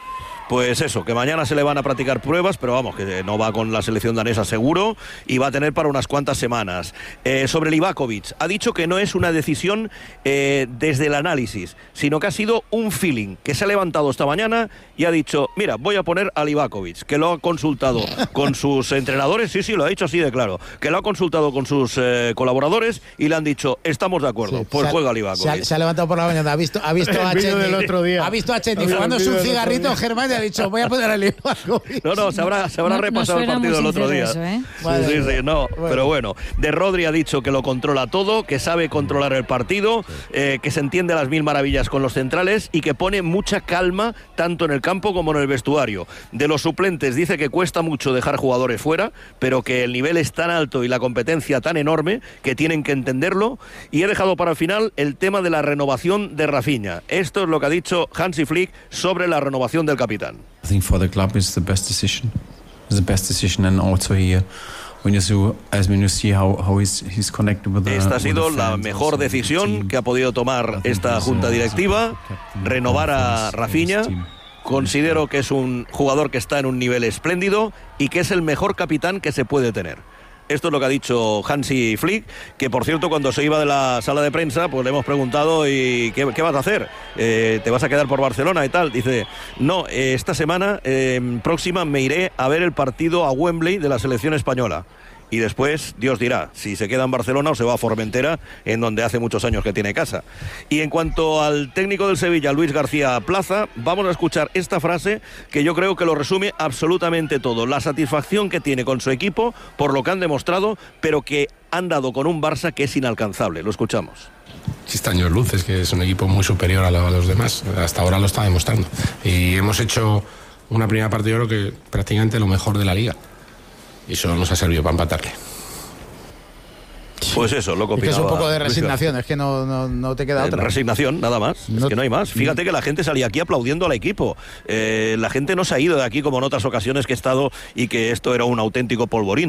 Pues eso, que mañana se le van a practicar pruebas, pero vamos, que no va con la selección danesa seguro y va a tener para unas cuantas semanas. Eh, sobre Livakovic, ha dicho que no es una decisión eh, desde el análisis, sino que ha sido un feeling, que se ha levantado esta mañana y ha dicho, mira, voy a poner a Livakovic, que lo ha consultado con sus entrenadores, sí, sí, lo ha dicho así de claro, que lo ha consultado con sus eh, colaboradores y le han dicho, estamos de acuerdo, sí, pues juega Livakovic. Se ha, se ha levantado por la mañana, ha visto, ha visto a Chetny, ha visto a Chetny fumándose un cigarrito, Germán, y ha dicho, voy a poner a Livakovic. No, no, se habrá, se habrá no, repasado no el partido del otro día. Eso, ¿eh? Sí, sí, sí, no, bueno. Pero bueno, de Rodri ha dicho que lo controla todo, que sabe controlar el partido, eh, que se entiende a las mil maravillas con los centrales y que pone mucha calma tanto en el campo como en el vestuario. De los suplentes dice que cuesta mucho dejar jugadores fuera, pero que el nivel es tan alto y la competencia tan enorme que tienen que entenderlo. Y he dejado para el final el tema de la renovación de Rafinha. Esto es lo que ha dicho Hansi Flick sobre la renovación del capitán. I think for the club it's the best decision. It's the best decision, and also here when you see, as when you see how how he's he's connected with the. Esta ha sido la mejor decisión que ha podido tomar esta junta directiva, renovar a Rafinha. Considero que es un jugador que está en un nivel espléndido y que es el mejor capitán que se puede tener. Esto es lo que ha dicho Hansi Flick, que por cierto cuando se iba de la sala de prensa pues le hemos preguntado ¿y qué, qué vas a hacer? Eh, ¿Te vas a quedar por Barcelona y tal? Dice, no, eh, esta semana eh, próxima me iré a ver el partido a Wembley de la selección española. y después Dios dirá si se queda en Barcelona o se va a Formentera, en donde hace muchos años que tiene casa. Y en cuanto al técnico del Sevilla, Luis García Plaza, vamos a escuchar esta frase que yo creo que lo resume absolutamente todo: la satisfacción que tiene con su equipo por lo que han demostrado, pero que han dado con un Barça que es inalcanzable. Lo escuchamos. Chistaños luces, que es un equipo muy superior a los demás. Hasta ahora lo está demostrando. Y hemos hecho una primera parte, yo creo que prácticamente lo mejor de la liga. Y eso nos ha servido para empatarle. Pues eso, lo que es que es un poco de resignación, es que no, no, no te queda otra. Resignación, nada más, no, es que no hay más. Fíjate que la gente salía aquí aplaudiendo al equipo. Eh, la gente no se ha ido de aquí como en otras ocasiones que he estado y que esto era un auténtico polvorín.